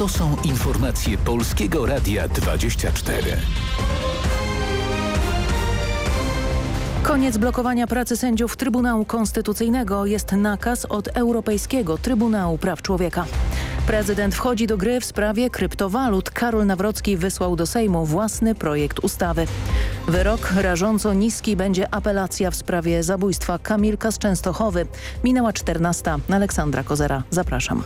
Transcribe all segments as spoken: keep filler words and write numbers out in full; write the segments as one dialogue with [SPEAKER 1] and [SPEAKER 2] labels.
[SPEAKER 1] To są informacje Polskiego Radia dwadzieścia cztery.
[SPEAKER 2] Koniec blokowania pracy sędziów Trybunału Konstytucyjnego. Jest nakaz od Europejskiego Trybunału Praw Człowieka. Prezydent wchodzi do gry w sprawie kryptowalut. Karol Nawrocki wysłał do Sejmu własny projekt ustawy. Wyrok rażąco niski będzie apelacja w sprawie zabójstwa Kamilka z Częstochowy. Minęła czternasta. Aleksandra Kozera. Zapraszam.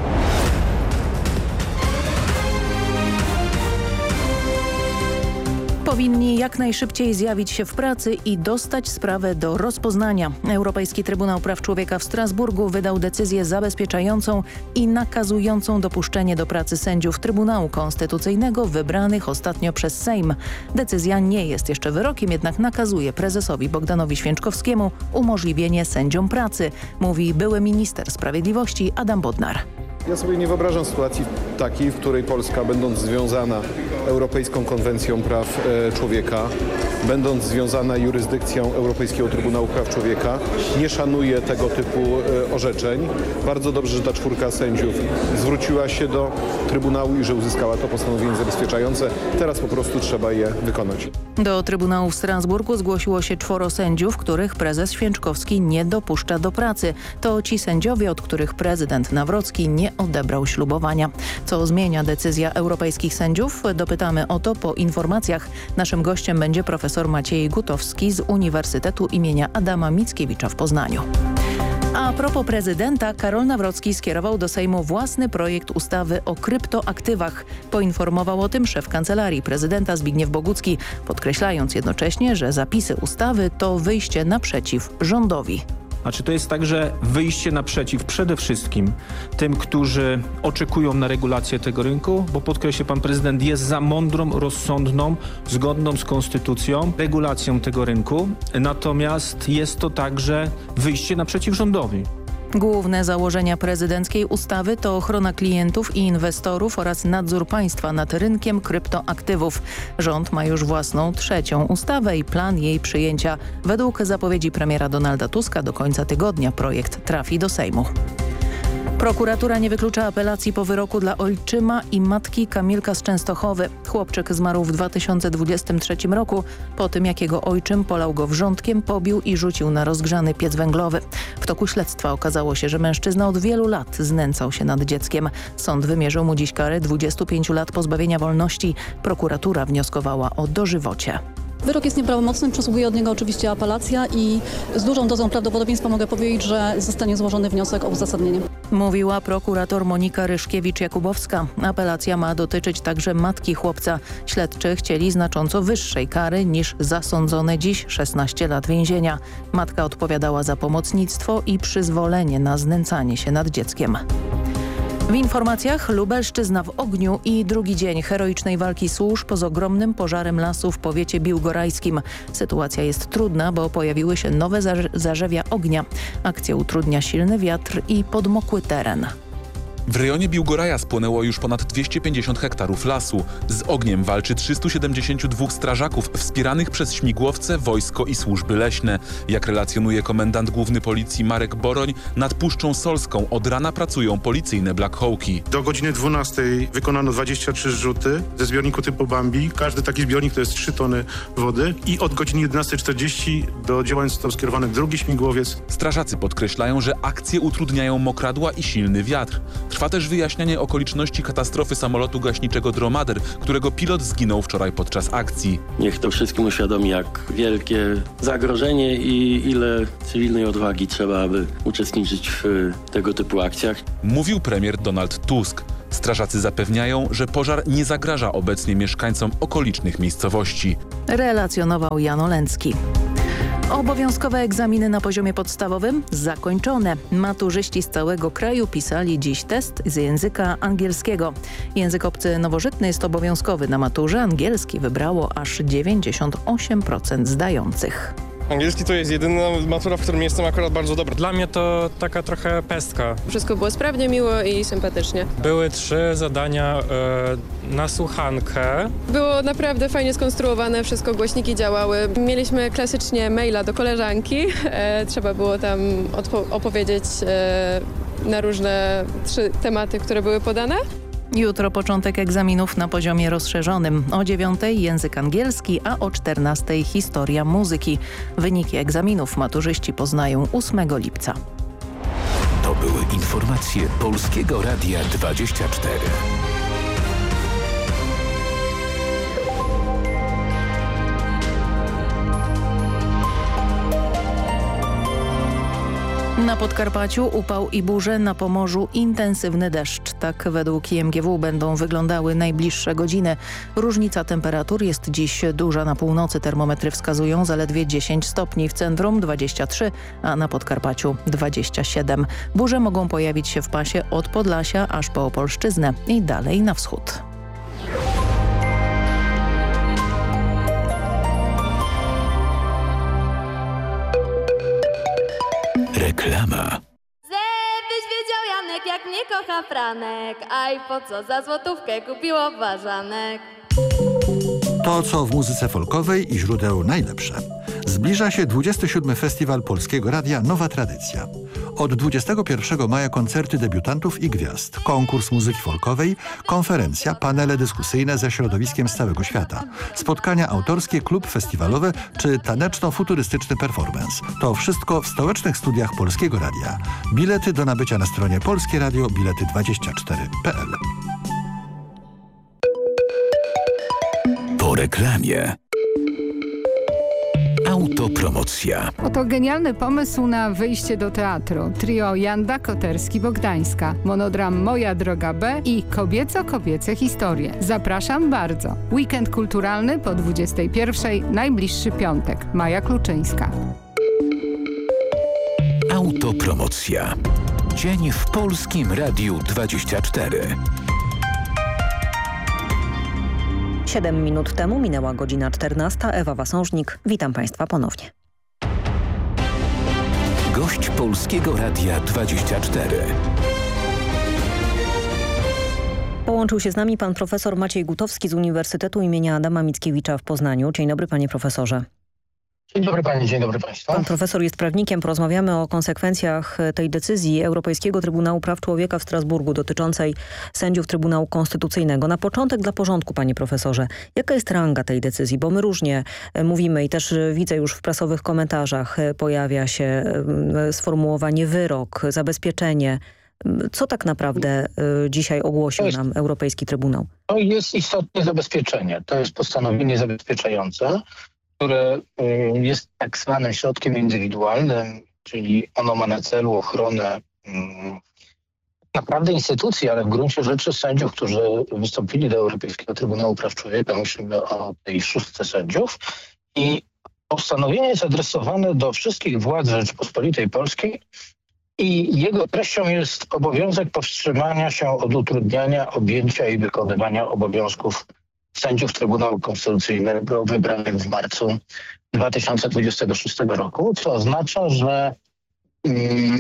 [SPEAKER 2] Powinni jak najszybciej zjawić się w pracy i dostać sprawę do rozpoznania. Europejski Trybunał Praw Człowieka w Strasburgu wydał decyzję zabezpieczającą i nakazującą dopuszczenie do pracy sędziów Trybunału Konstytucyjnego wybranych ostatnio przez Sejm. Decyzja nie jest jeszcze wyrokiem, jednak nakazuje prezesowi Bogdanowi Święczkowskiemu umożliwienie sędziom pracy, mówi były minister sprawiedliwości Adam Bodnar.
[SPEAKER 3] Ja sobie nie wyobrażam sytuacji takiej, w której Polska, będąc związana Europejską Konwencją Praw e, Człowieka, będąc związana jurysdykcją Europejskiego Trybunału Praw Człowieka, nie szanuje tego typu e, orzeczeń. Bardzo dobrze, że ta czwórka sędziów zwróciła się do Trybunału i że uzyskała to postanowienie zabezpieczające. Teraz po prostu trzeba je wykonać.
[SPEAKER 2] Do Trybunału w Strasburgu zgłosiło się czworo sędziów, których prezes Święczkowski nie dopuszcza do pracy. To ci sędziowie, od których prezydent Nawrocki nie odebrał ślubowania. Co zmienia decyzja europejskich sędziów? Dopytamy o to po informacjach. Naszym gościem będzie profesor Maciej Gutowski z Uniwersytetu imienia Adama Mickiewicza w Poznaniu. A propos prezydenta, Karol Nawrocki skierował do Sejmu własny projekt ustawy o kryptoaktywach. Poinformował o tym szef Kancelarii Prezydenta Zbigniew Bogucki, podkreślając jednocześnie, że zapisy ustawy to wyjście naprzeciw rządowi.
[SPEAKER 4] Znaczy to jest także wyjście naprzeciw przede wszystkim tym, którzy oczekują na regulację tego rynku, bo podkreślę, pan prezydent jest za mądrą, rozsądną, zgodną z konstytucją regulacją tego rynku. Natomiast jest to także wyjście naprzeciw rządowi.
[SPEAKER 2] Główne założenia prezydenckiej ustawy to ochrona klientów i inwestorów oraz nadzór państwa nad rynkiem kryptoaktywów. Rząd ma już własną trzecią ustawę i plan jej przyjęcia. Według zapowiedzi premiera Donalda Tuska do końca tygodnia projekt trafi do Sejmu. Prokuratura nie wyklucza apelacji po wyroku dla ojczyma i matki Kamilka z Częstochowy. Chłopczyk zmarł w dwa tysiące dwudziestym trzecim roku po tym, jak jego ojczym polał go wrzątkiem, pobił i rzucił na rozgrzany piec węglowy. W toku śledztwa okazało się, że mężczyzna od wielu lat znęcał się nad dzieckiem. Sąd wymierzył mu dziś karę dwudziestu pięciu lat pozbawienia wolności. Prokuratura wnioskowała o dożywocie.
[SPEAKER 5] Wyrok jest nieprawomocny, przysługuje od niego oczywiście apelacja i z dużą dozą prawdopodobieństwa mogę powiedzieć, że zostanie złożony wniosek o uzasadnienie.
[SPEAKER 2] Mówiła prokurator Monika Ryszkiewicz-Jakubowska. Apelacja ma dotyczyć także matki chłopca. Śledczy chcieli znacząco wyższej kary niż zasądzone dziś szesnaście lat więzienia. Matka odpowiadała za pomocnictwo i przyzwolenie na znęcanie się nad dzieckiem. W informacjach Lubelszczyzna w ogniu i drugi dzień heroicznej walki służb z ogromnym pożarem lasu w powiecie biłgorajskim. Sytuacja jest trudna, bo pojawiły się nowe zarzewia ognia. Akcję utrudnia silny wiatr i podmokły teren.
[SPEAKER 6] W rejonie Biłgoraja spłonęło już ponad dwieście pięćdziesiąt hektarów lasu. Z ogniem walczy trzystu siedemdziesięciu dwóch strażaków wspieranych przez śmigłowce, wojsko i służby leśne. Jak relacjonuje komendant główny policji Marek Boroń, nad Puszczą Solską od rana pracują policyjne Black Hawki.
[SPEAKER 7] Do godziny dwunastej wykonano dwadzieścia trzy zrzuty ze zbiorniku typu Bambi. Każdy taki zbiornik to jest trzy tony wody i od godziny jedenastej czterdzieści do działań został skierowany drugi śmigłowiec.
[SPEAKER 6] Strażacy podkreślają, że akcje utrudniają mokradła i silny wiatr. Trwa też wyjaśnianie okoliczności katastrofy samolotu gaśniczego Dromader, którego pilot zginął wczoraj podczas akcji.
[SPEAKER 8] Niech to wszystkim uświadomi, jak wielkie zagrożenie i ile cywilnej odwagi trzeba, aby uczestniczyć w tego typu akcjach.
[SPEAKER 6] Mówił premier Donald Tusk. Strażacy zapewniają, że pożar nie zagraża obecnie mieszkańcom okolicznych miejscowości.
[SPEAKER 2] Relacjonował Jan Olęcki. Obowiązkowe egzaminy na poziomie podstawowym zakończone. Maturzyści z całego kraju pisali dziś test z języka angielskiego. Język obcy nowożytny jest obowiązkowy na maturze. Angielski wybrało aż dziewięćdziesiąt osiem procent zdających.
[SPEAKER 9] Angielski to jest jedyna matura, w którym jestem akurat bardzo dobry. Dla mnie to taka trochę pestka.
[SPEAKER 10] Wszystko było sprawnie, miło i sympatycznie.
[SPEAKER 9] Były trzy zadania e, na słuchankę.
[SPEAKER 10] Było naprawdę fajnie skonstruowane, wszystko, głośniki działały. Mieliśmy klasycznie maila do koleżanki. E, trzeba było tam odpowiedzieć e, na różne trzy tematy, które były podane.
[SPEAKER 2] Jutro początek egzaminów na poziomie rozszerzonym. O dziewiątej język angielski, a o czternastej historia muzyki. Wyniki egzaminów maturzyści poznają ósmego lipca.
[SPEAKER 1] To były informacje Polskiego Radia dwadzieścia cztery.
[SPEAKER 2] Na Podkarpaciu upał i burze, na Pomorzu intensywny deszcz. Tak według I M G W będą wyglądały najbliższe godziny. Różnica temperatur jest dziś duża. Na północy termometry wskazują zaledwie dziesięć stopni, w centrum dwadzieścia trzy, a na Podkarpaciu dwadzieścia siedem. Burze mogą pojawić się w pasie od Podlasia aż po Opolszczyznę i dalej na wschód.
[SPEAKER 1] Reklama.
[SPEAKER 11] Żebyś wiedział, Janek, jak mnie kocha Franek, a i po co za złotówkę kupiło ważanek.
[SPEAKER 12] To, co w muzyce folkowej i źródeł najlepsze. Zbliża się dwudziesty siódmy Festiwal Polskiego Radia Nowa Tradycja. Od dwudziestego pierwszego maja koncerty debiutantów i gwiazd, konkurs muzyki folkowej, konferencja, panele dyskusyjne ze środowiskiem z całego świata, spotkania autorskie, klub festiwalowe czy taneczno-futurystyczny performance. To wszystko w stołecznych studiach Polskiego Radia. Bilety do nabycia na stronie Polskie Radio Bilety dwadzieścia cztery kropka p l.
[SPEAKER 1] Po reklamie. Autopromocja.
[SPEAKER 13] Oto genialny pomysł na wyjście do teatru. Trio Janda Koterski-Bogdańska, monodram Moja droga B i Kobieco-kobiece historie. Zapraszam bardzo. Weekend kulturalny po dwudziestej pierwszej, najbliższy piątek. Maja Kluczyńska.
[SPEAKER 1] Autopromocja. Dzień w Polskim Radiu dwadzieścia cztery.
[SPEAKER 14] Siedem minut temu minęła godzina czternasta. Ewa Wasążnik. Witam Państwa ponownie.
[SPEAKER 1] Gość Polskiego Radia dwadzieścia cztery.
[SPEAKER 14] Połączył się z nami pan profesor Maciej Gutowski z Uniwersytetu imienia Adama Mickiewicza w Poznaniu. Dzień dobry, panie profesorze.
[SPEAKER 15] Dzień dobry pani, dzień dobry państwu.
[SPEAKER 14] Pan profesor jest prawnikiem. Porozmawiamy o konsekwencjach tej decyzji Europejskiego Trybunału Praw Człowieka w Strasburgu dotyczącej sędziów Trybunału Konstytucyjnego. Na początek dla porządku, panie profesorze, jaka jest ranga tej decyzji? Bo my różnie mówimy i też widzę już w prasowych komentarzach pojawia się sformułowanie wyrok, zabezpieczenie. Co tak naprawdę dzisiaj ogłosił jest, nam Europejski Trybunał?
[SPEAKER 15] To jest istotne zabezpieczenie. To jest postanowienie zabezpieczające, które jest tak zwanym środkiem indywidualnym, czyli ono ma na celu ochronę um, naprawdę instytucji, ale w gruncie rzeczy sędziów, którzy wystąpili do Europejskiego Trybunału Praw Człowieka. Myślimy o tej szóstce sędziów. I postanowienie jest adresowane do wszystkich władz Rzeczypospolitej Polskiej i jego treścią jest obowiązek powstrzymania się od utrudniania, objęcia i wykonywania obowiązków sędziów Trybunału Konstytucyjnego wybranych w marcu dwa tysiące dwudziestego szóstego roku, co oznacza, że um,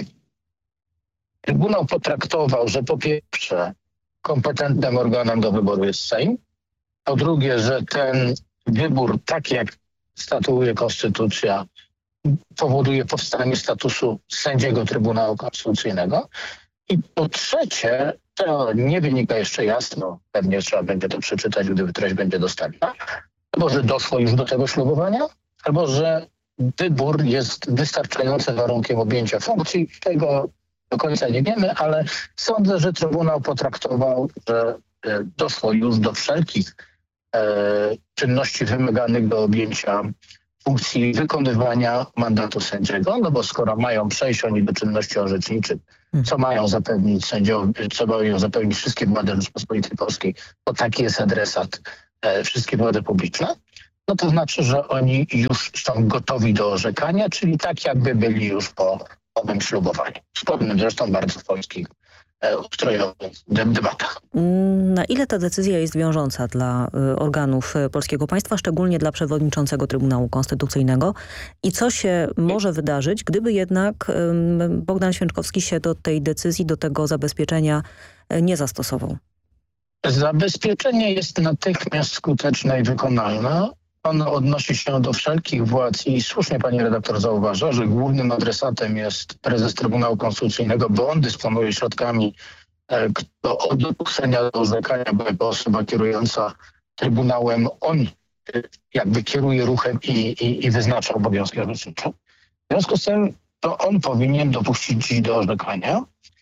[SPEAKER 15] Trybunał potraktował, że po pierwsze kompetentnym organem do wyboru jest Sejm, po drugie, że ten wybór, tak jak statuuje Konstytucja, powoduje powstanie statusu sędziego Trybunału Konstytucyjnego i po trzecie, to nie wynika jeszcze jasno, pewnie trzeba będzie to przeczytać, gdyby treść będzie dostępna, albo że doszło już do tego ślubowania, albo że wybór jest wystarczającym warunkiem objęcia funkcji. Tego do końca nie wiemy, ale sądzę, że Trybunał potraktował, że doszło już do wszelkich e, czynności wymaganych do objęcia funkcji wykonywania mandatu sędziego, no bo skoro mają przejść oni do czynności orzeczniczych, co mają zapewnić sędziowie, co mają zapewnić wszystkie władze Rzeczypospolitej Polskiej, bo taki jest adresat e, wszystkie władze publiczne, no to znaczy, że oni już są gotowi do orzekania, czyli tak jakby byli już po owym ślubowaniu. Wspomnę zresztą bardzo w polskich e, ustrojowych debatach.
[SPEAKER 14] Na ile ta decyzja jest wiążąca dla y, organów y, polskiego państwa, szczególnie dla przewodniczącego Trybunału Konstytucyjnego? I co się może wydarzyć, gdyby jednak y, Bogdan Święczkowski się do tej decyzji, do tego zabezpieczenia y, nie zastosował?
[SPEAKER 15] Zabezpieczenie jest natychmiast skuteczne i wykonalne. Ono odnosi się do wszelkich władz i słusznie pani redaktor zauważa, że głównym adresatem jest prezes Trybunału Konstytucyjnego, bo on dysponuje środkami kto od dopuszczenia do orzekania, bo jako osoba kierująca Trybunałem, on jakby kieruje ruchem i, i, i wyznacza obowiązki orzecznicze. W związku z tym to on powinien dopuścić dziś do orzekania.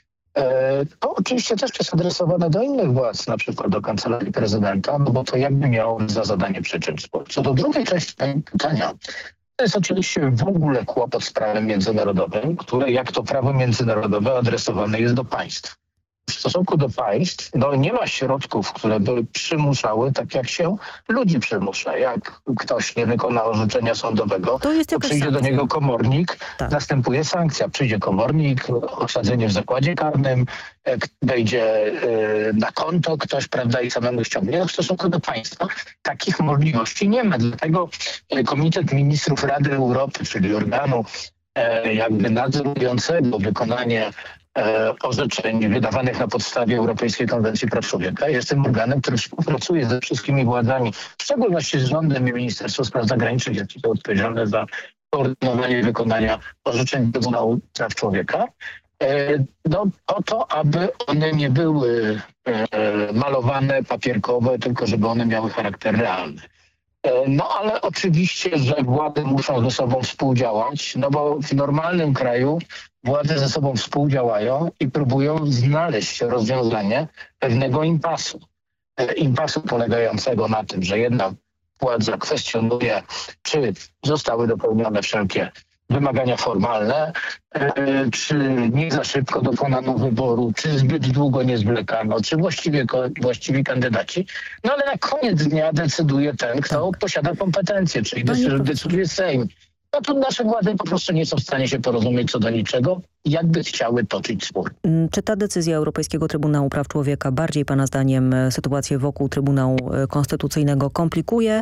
[SPEAKER 15] To oczywiście też jest adresowane do innych władz, na przykład do Kancelarii Prezydenta, no bo to jakby miało za zadanie przyczynić spór. Co do drugiej części pytania, to jest oczywiście w ogóle kłopot z prawem międzynarodowym, które jak to prawo międzynarodowe adresowane jest do państw. W stosunku do państw no, nie ma środków, które by przymuszały, tak jak się ludzi przymusza. Jak ktoś nie wykona orzeczenia sądowego, to, to przyjdzie sankcja do niego komornik, tak. Następuje sankcja. Przyjdzie komornik, osadzenie w zakładzie karnym, wejdzie y, na konto ktoś, prawda, i samemu ściągnie. No, w stosunku do państwa takich możliwości nie ma. Dlatego Komitet Ministrów Rady Europy, czyli organu y, jakby nadzorującego wykonanie orzeczeń wydawanych na podstawie Europejskiej Konwencji Praw Człowieka. Jestem organem, który współpracuje ze wszystkimi władzami, w szczególności z rządem i Ministerstwem Spraw Zagranicznych, jest to odpowiedzialne za koordynowanie wykonania orzeczeń Trybunału Praw Człowieka. No, po to, aby one nie były malowane, papierkowe, tylko żeby one miały charakter realny. No ale oczywiście, że władze muszą ze sobą współdziałać, no bo w normalnym kraju władze ze sobą współdziałają i próbują znaleźć rozwiązanie pewnego impasu. Impasu polegającego na tym, że jedna władza kwestionuje, czy zostały dopełnione wszelkie wymagania formalne, czy nie za szybko dokonano wyboru, czy zbyt długo nie zwlekano, czy właściwie, właściwi kandydaci. No ale na koniec dnia decyduje ten, kto posiada kompetencje, czyli decyduje Sejm. No to nasze władze po prostu nie są w stanie się porozumieć co do niczego, jakby chciały toczyć spór.
[SPEAKER 14] Czy ta decyzja Europejskiego Trybunału Praw Człowieka bardziej pana zdaniem sytuację wokół Trybunału Konstytucyjnego komplikuje?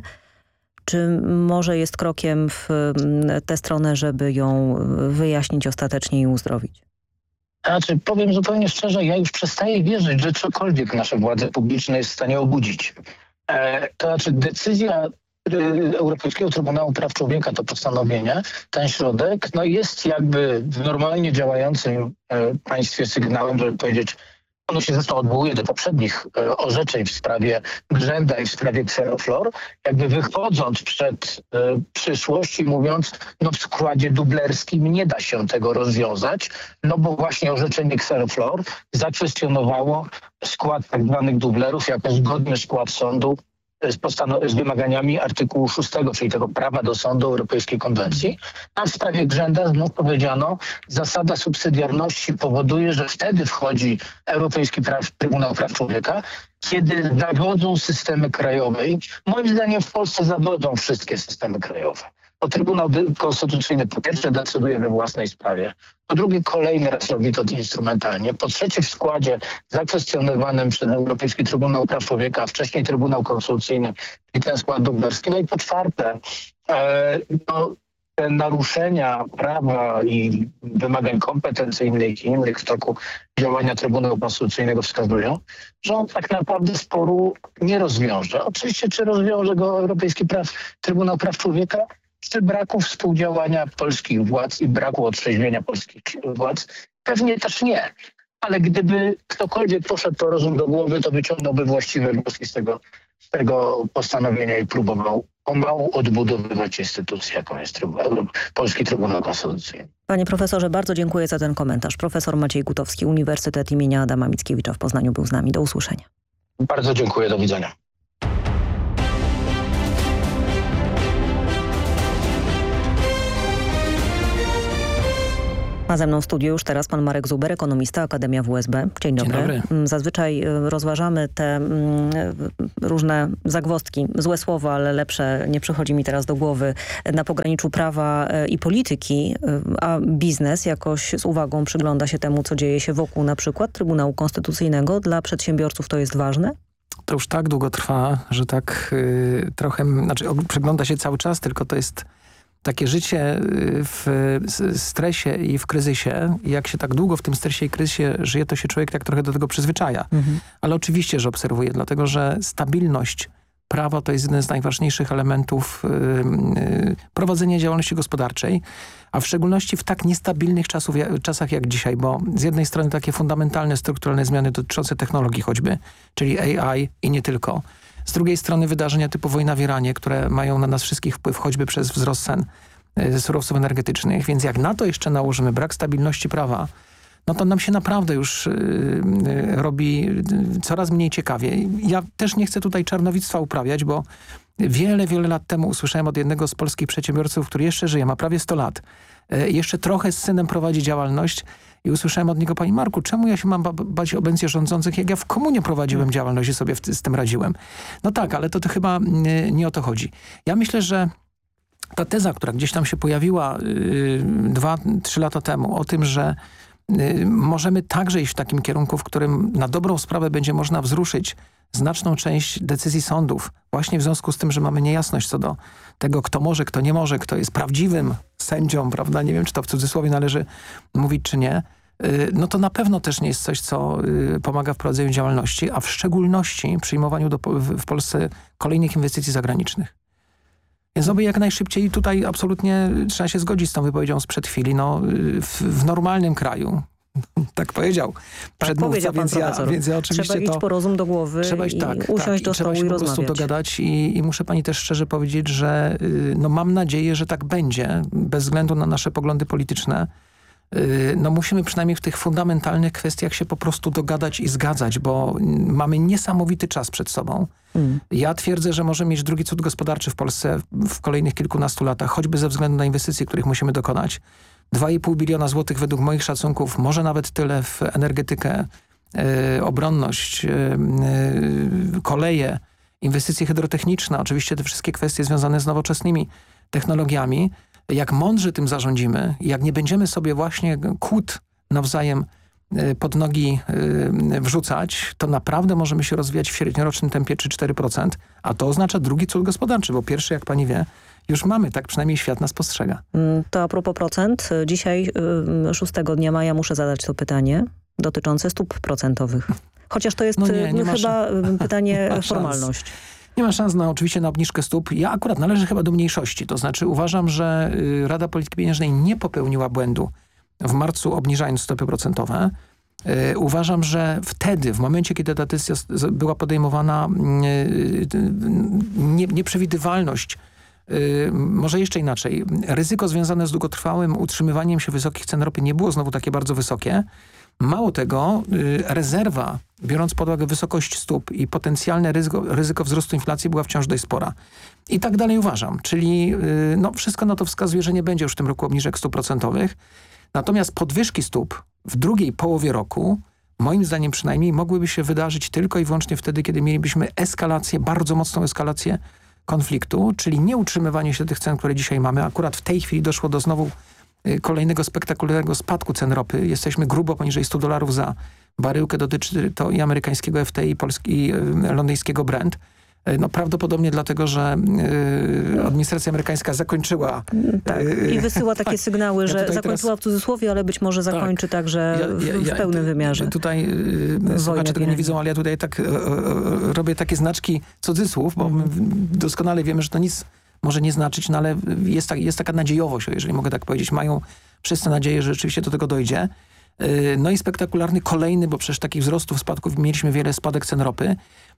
[SPEAKER 14] Czy może jest krokiem w tę stronę, żeby ją wyjaśnić ostatecznie i uzdrowić?
[SPEAKER 15] Znaczy, powiem zupełnie szczerze, ja już przestaję wierzyć, że cokolwiek nasze władze publiczne jest w stanie obudzić. E, to znaczy decyzja Europejskiego Trybunału Praw Człowieka, to postanowienie, ten środek, no jest jakby w normalnie działającym e, państwie sygnałem, żeby powiedzieć, ono się zresztą odwołuje do poprzednich e, orzeczeń w sprawie Grzęda i w sprawie Xeroflor, jakby wychodząc przed e, przyszłość i mówiąc, no w składzie dublerskim nie da się tego rozwiązać, no bo właśnie orzeczenie Xeroflor zakwestionowało skład tak zwanych dublerów jako zgodny skład sądu z, z wymaganiami artykułu szóstego, czyli tego prawa do sądu Europejskiej Konwencji. A w sprawie Grzęda znów powiedziano, zasada subsydiarności powoduje, że wtedy wchodzi Europejski praw, Trybunał Praw Człowieka, kiedy zawodzą systemy krajowe. I moim zdaniem w Polsce zawodzą wszystkie systemy krajowe. Bo Trybunał Konstytucyjny po pierwsze decyduje we własnej sprawie, po drugie kolejny raz robi to instrumentalnie, po trzecie w składzie zakwestionowanym przez Europejski Trybunał Praw Człowieka, a wcześniej Trybunał Konstytucyjny i ten skład dublerski. No i po czwarte, e, no, te naruszenia prawa i wymagań kompetencyjnych i innych w toku działania Trybunału Konstytucyjnego wskazują, że on tak naprawdę sporu nie rozwiąże. Oczywiście czy rozwiąże go Europejski praw, Trybunał Praw Człowieka? Przy braku współdziałania polskich władz i braku otrzeźwienia polskich władz? Pewnie też nie. Ale gdyby ktokolwiek poszedł po rozum do głowy, to wyciągnąłby właściwe wnioski z tego, z tego postanowienia i próbował pomału odbudowywać instytucję, jaką jest Trybunał, Polski Trybunał Konstytucyjny.
[SPEAKER 14] Panie profesorze, bardzo dziękuję za ten komentarz. Profesor Maciej Gutowski, Uniwersytet imienia Adama Mickiewicza w Poznaniu był z nami. Do usłyszenia.
[SPEAKER 15] Bardzo dziękuję. Do widzenia.
[SPEAKER 14] A ze mną w studiu już teraz pan Marek Zuber, ekonomista, Akademia W S B. Dzień dobry. Dzień dobry. Zazwyczaj rozważamy te mm, różne zagwozdki, złe słowa, ale lepsze nie przychodzi mi teraz do głowy, na pograniczu prawa i polityki, a biznes jakoś z uwagą przygląda się temu, co dzieje się wokół na przykład Trybunału Konstytucyjnego. Dla przedsiębiorców to jest ważne?
[SPEAKER 16] To już tak długo trwa, że tak y, trochę, znaczy przygląda się cały czas, tylko to jest takie życie w stresie i w kryzysie. I jak się tak długo w tym stresie i kryzysie żyje, to się człowiek tak trochę do tego przyzwyczaja. Mhm. Ale oczywiście, że obserwuję, dlatego że stabilność prawo to jest jeden z najważniejszych elementów prowadzenia działalności gospodarczej, a w szczególności w tak niestabilnych czasów, czasach jak dzisiaj, bo z jednej strony takie fundamentalne, strukturalne zmiany dotyczące technologii choćby, czyli A I i nie tylko. Z drugiej strony wydarzenia typu wojna w Iranie, które mają na nas wszystkich wpływ choćby przez wzrost cen ze surowców energetycznych, więc jak na to jeszcze nałożymy brak stabilności prawa, no to nam się naprawdę już yy, robi coraz mniej ciekawie. Ja też nie chcę tutaj czarnowictwa uprawiać, bo wiele, wiele lat temu usłyszałem od jednego z polskich przedsiębiorców, który jeszcze żyje, ma prawie sto lat, yy, jeszcze trochę z synem prowadzi działalność i usłyszałem od niego: panie Marku, czemu ja się mam ba bać obecnie rządzących, jak ja w komunie prowadziłem działalność i sobie w, z tym radziłem? No tak, ale to, to chyba nie, nie o to chodzi. Ja myślę, że ta teza, która gdzieś tam się pojawiła yy, dwa, trzy lata temu o tym, że możemy także iść w takim kierunku, w którym na dobrą sprawę będzie można wzruszyć znaczną część decyzji sądów. Właśnie w związku z tym, że mamy niejasność co do tego, kto może, kto nie może, kto jest prawdziwym sędzią, prawda? Nie wiem, czy to w cudzysłowie należy mówić, czy nie. No to na pewno też nie jest coś, co pomaga w prowadzeniu działalności, a w szczególności przyjmowaniu do, w Polsce kolejnych inwestycji zagranicznych. Więc oby jak najszybciej, tutaj absolutnie trzeba się zgodzić z tą wypowiedzią sprzed chwili, no w, w normalnym kraju, tak powiedział przedmówca,
[SPEAKER 14] tak,
[SPEAKER 16] więc, ja, więc ja oczywiście
[SPEAKER 14] trzeba
[SPEAKER 16] to...
[SPEAKER 14] iść po rozum do głowy
[SPEAKER 16] trzeba iść,
[SPEAKER 14] i
[SPEAKER 16] tak,
[SPEAKER 14] usiąść
[SPEAKER 16] tak,
[SPEAKER 14] do
[SPEAKER 16] i
[SPEAKER 14] stołu
[SPEAKER 16] trzeba się
[SPEAKER 14] i
[SPEAKER 16] po prostu
[SPEAKER 14] rozmawiać.
[SPEAKER 16] dogadać i, i muszę pani też szczerze powiedzieć, że no mam nadzieję, że tak będzie, bez względu na nasze poglądy polityczne. No musimy przynajmniej w tych fundamentalnych kwestiach się po prostu dogadać i zgadzać, bo mamy niesamowity czas przed sobą. Mm. Ja twierdzę, że możemy mieć drugi cud gospodarczy w Polsce w kolejnych kilkunastu latach, choćby ze względu na inwestycje, których musimy dokonać. dwa i pół biliona złotych według moich szacunków, może nawet tyle w energetykę, yy, obronność, yy, yy, koleje, inwestycje hydrotechniczne, oczywiście te wszystkie kwestie związane z nowoczesnymi technologiami. Jak mądrze tym zarządzimy, jak nie będziemy sobie właśnie kłód nawzajem pod nogi wrzucać, to naprawdę możemy się rozwijać w średniorocznym tempie trzy do czterech procent, a to oznacza drugi cud gospodarczy, bo pierwszy, jak pani wie, już mamy, tak przynajmniej świat nas postrzega.
[SPEAKER 14] To a propos procent, dzisiaj szóstego dnia maja muszę zadać to pytanie dotyczące stóp procentowych. Chociaż to jest no nie, nie chyba ma pytanie nie formalność.
[SPEAKER 16] Nie ma szans na, oczywiście na obniżkę stóp. Ja akurat należę chyba do mniejszości. To znaczy uważam, że Rada Polityki Pieniężnej nie popełniła błędu w marcu obniżając stopy procentowe. Yy, uważam, że wtedy, w momencie, kiedy ta decyzja była podejmowana, yy, nie, nieprzewidywalność, yy, może jeszcze inaczej, ryzyko związane z długotrwałym utrzymywaniem się wysokich cen ropy nie było znowu takie bardzo wysokie. Mało tego, yy, rezerwa, biorąc pod uwagę wysokość stóp i potencjalne ryzyko, ryzyko wzrostu inflacji była wciąż dość spora. I tak dalej uważam. Czyli yy, no, wszystko na to wskazuje, że nie będzie już w tym roku obniżek stóp procentowych. Natomiast podwyżki stóp w drugiej połowie roku, moim zdaniem przynajmniej, mogłyby się wydarzyć tylko i wyłącznie wtedy, kiedy mielibyśmy eskalację, bardzo mocną eskalację konfliktu, czyli nie utrzymywanie się tych cen, które dzisiaj mamy. Akurat w tej chwili doszło do znowu kolejnego spektakularnego spadku cen ropy. Jesteśmy grubo poniżej stu dolarów za baryłkę, dotyczy to i amerykańskiego F T I, polski, i londyńskiego Brent. No prawdopodobnie dlatego, że y, administracja amerykańska zakończyła...
[SPEAKER 14] Tak. I wysyła takie sygnały, że ja zakończyła teraz... w cudzysłowie, ale być może zakończy tak. także ja, ja, ja, w pełnym wymiarze.
[SPEAKER 16] Tutaj y, słuchacze tego nie widzą, ale ja tutaj tak y, y, robię takie znaczki cudzysłów, bo mm. doskonale wiemy, że to nic może nie znaczyć, no ale jest, ta, jest taka nadziejowość, jeżeli mogę tak powiedzieć. Mają wszyscy nadzieję, że rzeczywiście do tego dojdzie. Y, no i spektakularny kolejny, bo przecież takich wzrostów, spadków mieliśmy wiele, spadek cen ropy.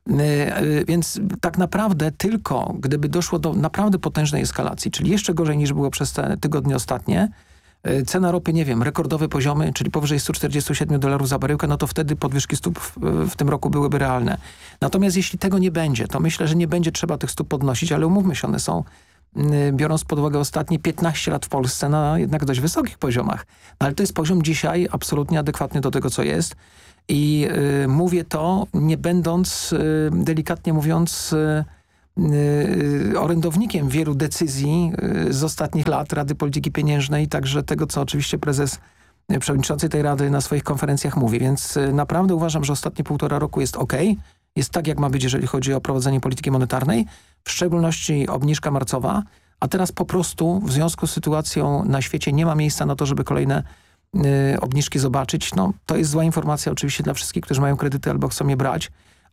[SPEAKER 16] Więc tak naprawdę tylko gdyby doszło do naprawdę potężnej eskalacji, czyli jeszcze gorzej niż było przez te tygodnie ostatnie, cena ropy, nie wiem, rekordowe poziomy, czyli powyżej stu czterdziestu siedmiu dolarów za baryłkę, no to wtedy podwyżki stóp w, w tym roku byłyby realne. Natomiast jeśli tego nie będzie, to myślę, że nie będzie trzeba tych stóp podnosić, ale umówmy się, one są, biorąc pod uwagę ostatnie piętnaście lat w Polsce, na jednak dość wysokich poziomach. No, ale to jest poziom dzisiaj absolutnie adekwatny do tego, co jest. I y, mówię to, nie będąc, y, delikatnie mówiąc, y, y, orędownikiem wielu decyzji y, z ostatnich lat Rady Polityki Pieniężnej, także tego, co oczywiście prezes, y, przewodniczący tej Rady na swoich konferencjach mówi. Więc y, naprawdę uważam, że ostatnie półtora roku jest ok. Jest tak, jak ma być, jeżeli chodzi o prowadzenie polityki monetarnej, w szczególności obniżka marcowa, a teraz po prostu w związku z sytuacją na świecie nie ma miejsca na to, żeby kolejne obniżki zobaczyć. No, to jest zła informacja oczywiście dla wszystkich, którzy mają kredyty albo chcą je brać,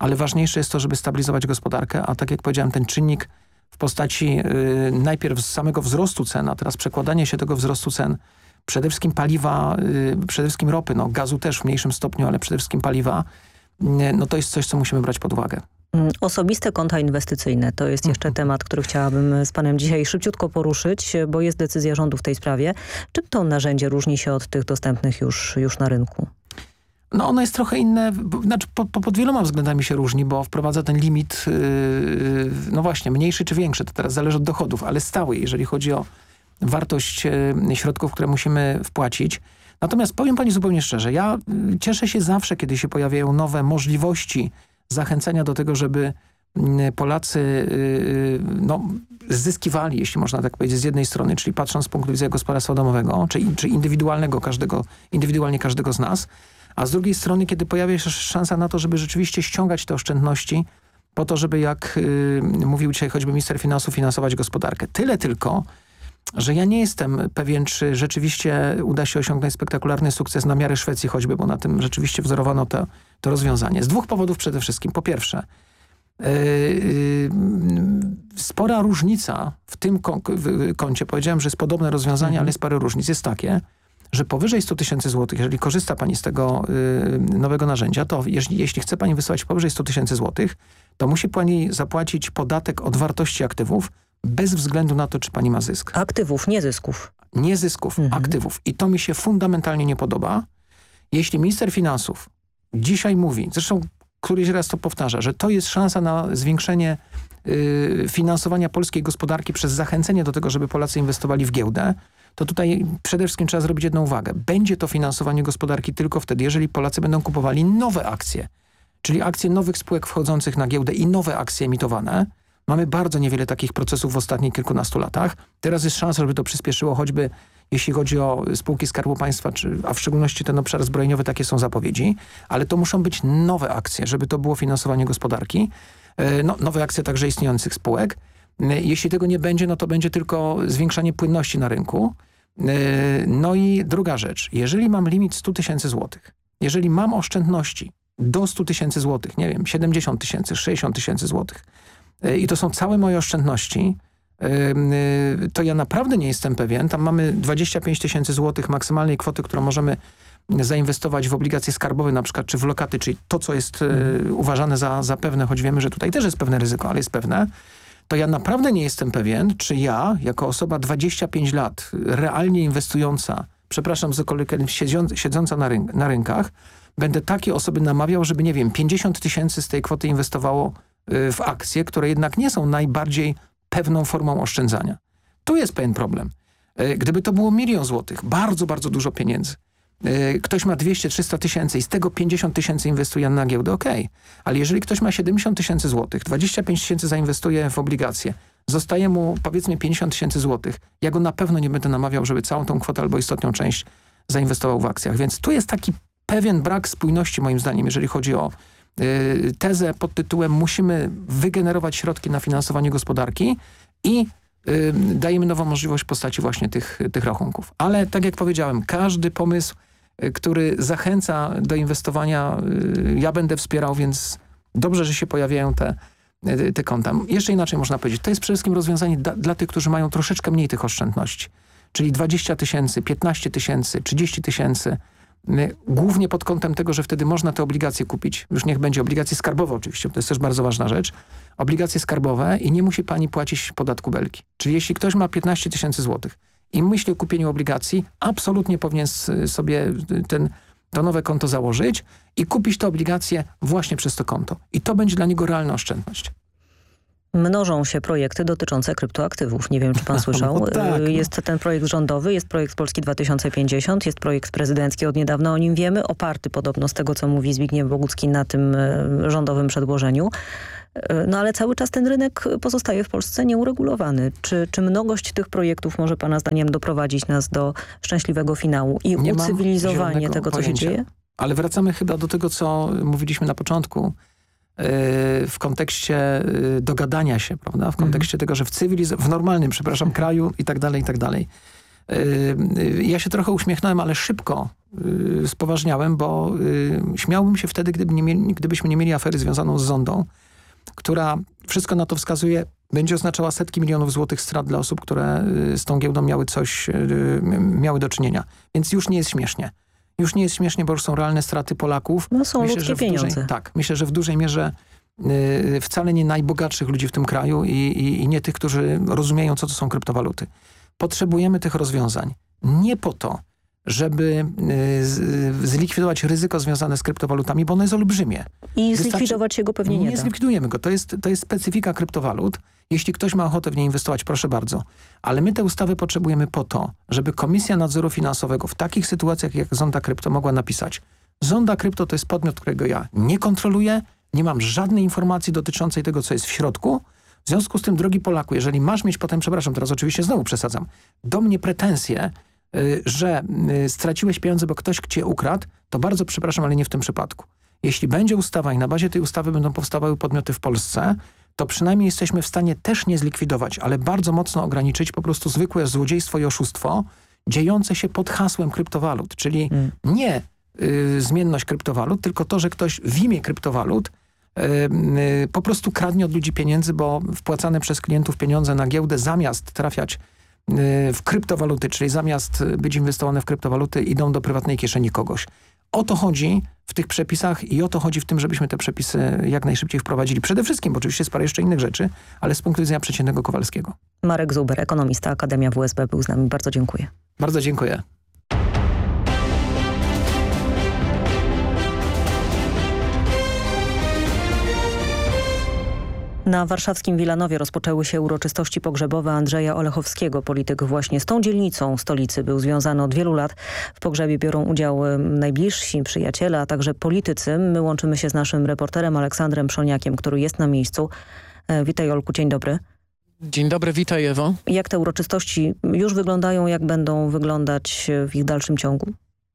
[SPEAKER 16] ale ważniejsze jest to, żeby stabilizować gospodarkę, a tak jak powiedziałem, ten czynnik w postaci y, najpierw z samego wzrostu cen, a teraz przekładanie się tego wzrostu cen, przede wszystkim paliwa, y, przede wszystkim ropy, no gazu też w mniejszym stopniu, ale przede wszystkim paliwa, y, no to jest coś, co musimy brać pod uwagę.
[SPEAKER 14] Osobiste konta inwestycyjne to jest jeszcze temat, który chciałabym z panem dzisiaj szybciutko poruszyć, bo jest decyzja rządu w tej sprawie. Czym to narzędzie różni się od tych dostępnych już, już na rynku?
[SPEAKER 16] No ono jest trochę inne, znaczy po, po, pod wieloma względami się różni, bo wprowadza ten limit, yy, no właśnie, mniejszy czy większy, to teraz zależy od dochodów, ale stały, jeżeli chodzi o wartość yy, środków, które musimy wpłacić. Natomiast powiem pani zupełnie szczerze, ja yy, cieszę się zawsze, kiedy się pojawiają nowe możliwości zachęcenia do tego, żeby yy, Polacy yy, no, zyskiwali, jeśli można tak powiedzieć, z jednej strony, czyli patrząc z punktu widzenia gospodarstwa domowego, czy, czy indywidualnego każdego, indywidualnie każdego z nas, a z drugiej strony, kiedy pojawia się szansa na to, żeby rzeczywiście ściągać te oszczędności po to, żeby, jak y, mówił dzisiaj choćby minister finansów, finansować gospodarkę. Tyle tylko, że ja nie jestem pewien, czy rzeczywiście uda się osiągnąć spektakularny sukces na miarę Szwecji choćby, bo na tym rzeczywiście wzorowano to, to rozwiązanie. Z dwóch powodów przede wszystkim. Po pierwsze, yy, yy, spora różnica w tym koncie, powiedziałem, że jest podobne rozwiązanie, mhm. ale jest parę różnic, jest takie, że powyżej stu tysięcy złotych, jeżeli korzysta pani z tego y, nowego narzędzia, to jeśli, jeśli chce pani wysłać powyżej stu tysięcy złotych, to musi pani zapłacić podatek od wartości aktywów bez względu na to, czy pani ma zysk.
[SPEAKER 14] Aktywów, nie zysków.
[SPEAKER 16] Nie zysków, mhm. aktywów. I to mi się fundamentalnie nie podoba. Jeśli minister finansów dzisiaj mówi, zresztą któryś raz to powtarza, że to jest szansa na zwiększenie y, finansowania polskiej gospodarki przez zachęcenie do tego, żeby Polacy inwestowali w giełdę, to tutaj przede wszystkim trzeba zrobić jedną uwagę. Będzie to finansowanie gospodarki tylko wtedy, jeżeli Polacy będą kupowali nowe akcje, czyli akcje nowych spółek wchodzących na giełdę i nowe akcje emitowane. Mamy bardzo niewiele takich procesów w ostatnich kilkunastu latach. Teraz jest szansa, żeby to przyspieszyło, choćby jeśli chodzi o spółki Skarbu Państwa, czy, a w szczególności ten obszar zbrojeniowy, takie są zapowiedzi, ale to muszą być nowe akcje, żeby to było finansowanie gospodarki. No, nowe akcje także istniejących spółek. Jeśli tego nie będzie, no to będzie tylko zwiększanie płynności na rynku. No i druga rzecz, jeżeli mam limit stu tysięcy złotych, jeżeli mam oszczędności do stu tysięcy złotych, nie wiem, siedemdziesiąt tysięcy, sześćdziesiąt tysięcy złotych i to są całe moje oszczędności, to ja naprawdę nie jestem pewien. Tam mamy dwadzieścia pięć tysięcy złotych maksymalnej kwoty, którą możemy zainwestować w obligacje skarbowe na przykład, czy w lokaty, czyli to, co jest hmm. uważane za, za pewne, choć wiemy, że tutaj też jest pewne ryzyko, ale jest pewne. To ja naprawdę nie jestem pewien, czy ja, jako osoba dwadzieścia pięć lat, realnie inwestująca, przepraszam za kolokwializm, siedząca na, ryn na rynkach, będę takie osoby namawiał, żeby, nie wiem, pięćdziesiąt tysięcy z tej kwoty inwestowało y, w akcje, które jednak nie są najbardziej pewną formą oszczędzania. Tu jest pewien problem. Y, gdyby to było milion złotych, bardzo, bardzo dużo pieniędzy, y, ktoś ma dwieście trzysta tysięcy i z tego pięćdziesiąt tysięcy inwestuje na giełdę, okej. Okay. Ale jeżeli ktoś ma siedemdziesiąt tysięcy złotych, dwadzieścia pięć tysięcy zainwestuje w obligacje, zostaje mu powiedzmy pięćdziesiąt tysięcy złotych, ja go na pewno nie będę namawiał, żeby całą tą kwotę albo istotną część zainwestował w akcjach. Więc tu jest taki pewien brak spójności moim zdaniem, jeżeli chodzi o y, tezę pod tytułem musimy wygenerować środki na finansowanie gospodarki i y, dajemy nową możliwość w postaci właśnie tych, tych rachunków. Ale tak jak powiedziałem, każdy pomysł, y, który zachęca do inwestowania, y, ja będę wspierał, więc dobrze, że się pojawiają te, y, te konta. Jeszcze inaczej można powiedzieć, to jest przede wszystkim rozwiązanie da, dla tych, którzy mają troszeczkę mniej tych oszczędności. Czyli dwadzieścia tysięcy, piętnaście tysięcy, trzydzieści tysięcy, głównie pod kątem tego, że wtedy można te obligacje kupić, już niech będzie obligacje skarbowe oczywiście, to jest też bardzo ważna rzecz, obligacje skarbowe i nie musi pani płacić podatku belki. Czyli jeśli ktoś ma piętnaście tysięcy złotych i myśli o kupieniu obligacji, absolutnie powinien sobie ten, to nowe konto założyć i kupić te obligacje właśnie przez to konto. I to będzie dla niego realna oszczędność.
[SPEAKER 14] Mnożą się projekty dotyczące kryptoaktywów. Nie wiem, czy pan słyszał. No tak, no. Jest ten projekt rządowy, jest projekt Polski dwa tysiące pięćdziesiąt, jest projekt prezydencki, od niedawna o nim wiemy, oparty podobno z tego, co mówi Zbigniew Bogucki na tym rządowym przedłożeniu. No ale cały czas ten rynek pozostaje w Polsce nieuregulowany. Czy, czy mnogość tych projektów może pana zdaniem doprowadzić nas do szczęśliwego finału i nie ucywilizowanie tego, co pojęcia. się dzieje?
[SPEAKER 16] Ale wracamy chyba do tego, co mówiliśmy na początku. W kontekście dogadania się, prawda? W kontekście mm. tego, że w cywiliz- w normalnym, przepraszam, kraju i tak dalej, i tak dalej. Ja się trochę uśmiechnąłem, ale szybko spoważniałem, bo śmiałbym się wtedy, gdyby nie mieli, gdybyśmy nie mieli afery związaną z Zondą, która, wszystko na to wskazuje, będzie oznaczała setki milionów złotych strat dla osób, które z tą giełdą miały coś, miały do czynienia. Więc już nie jest śmiesznie. Już nie jest śmiesznie, bo już są realne straty Polaków.
[SPEAKER 14] No są
[SPEAKER 16] myślę,
[SPEAKER 14] ludzkie
[SPEAKER 16] że w
[SPEAKER 14] pieniądze.
[SPEAKER 16] Dużej, tak, myślę, że w dużej mierze y, wcale nie najbogatszych ludzi w tym kraju i, i, i nie tych, którzy rozumieją, co to są kryptowaluty. Potrzebujemy tych rozwiązań. Nie po to, żeby y, z, zlikwidować ryzyko związane z kryptowalutami, bo ono jest olbrzymie.
[SPEAKER 14] I
[SPEAKER 16] Wystarczy...
[SPEAKER 14] zlikwidować się go pewnie nie,
[SPEAKER 16] nie
[SPEAKER 14] da.
[SPEAKER 16] zlikwidujemy go. To jest, to jest specyfika kryptowalut. Jeśli ktoś ma ochotę w nie inwestować, proszę bardzo. Ale my tę ustawę potrzebujemy po to, żeby Komisja Nadzoru Finansowego w takich sytuacjach jak Zonda Krypto mogła napisać: Zonda Krypto to jest podmiot, którego ja nie kontroluję, nie mam żadnej informacji dotyczącej tego, co jest w środku. W związku z tym, drogi Polaku, jeżeli masz mieć potem, przepraszam, teraz oczywiście znowu przesadzam, do mnie pretensje, y, że y, straciłeś pieniądze, bo ktoś cię ukradł, to bardzo przepraszam, ale nie w tym przypadku. Jeśli będzie ustawa i na bazie tej ustawy będą powstawały podmioty w Polsce, to przynajmniej jesteśmy w stanie też nie zlikwidować, ale bardzo mocno ograniczyć po prostu zwykłe złodziejstwo i oszustwo dziejące się pod hasłem kryptowalut. Czyli hmm. nie y, zmienność kryptowalut, tylko to, że ktoś w imię kryptowalut y, y, po prostu kradnie od ludzi pieniędzy, bo wpłacane przez klientów pieniądze na giełdę zamiast trafiać y, w kryptowaluty, czyli zamiast być inwestowane w kryptowaluty, idą do prywatnej kieszeni kogoś. O to chodzi w tych przepisach i o to chodzi w tym, żebyśmy te przepisy jak najszybciej wprowadzili. Przede wszystkim, bo oczywiście jest parę jeszcze innych rzeczy, ale z punktu widzenia przeciętnego Kowalskiego.
[SPEAKER 14] Marek Zuber, ekonomista, Akademia W S B, był z nami. Bardzo dziękuję.
[SPEAKER 16] Bardzo dziękuję.
[SPEAKER 14] Na warszawskim Wilanowie rozpoczęły się uroczystości pogrzebowe Andrzeja Olechowskiego. Polityk właśnie z tą dzielnicą stolicy był związany od wielu lat. W pogrzebie biorą udział najbliżsi przyjaciele, a także politycy. My łączymy się z naszym reporterem Aleksandrem Przoniakiem, który jest na miejscu. Witaj, Olku, dzień dobry.
[SPEAKER 17] Dzień dobry, witaj, Ewo.
[SPEAKER 14] Jak te uroczystości już wyglądają, jak będą wyglądać w ich dalszym ciągu?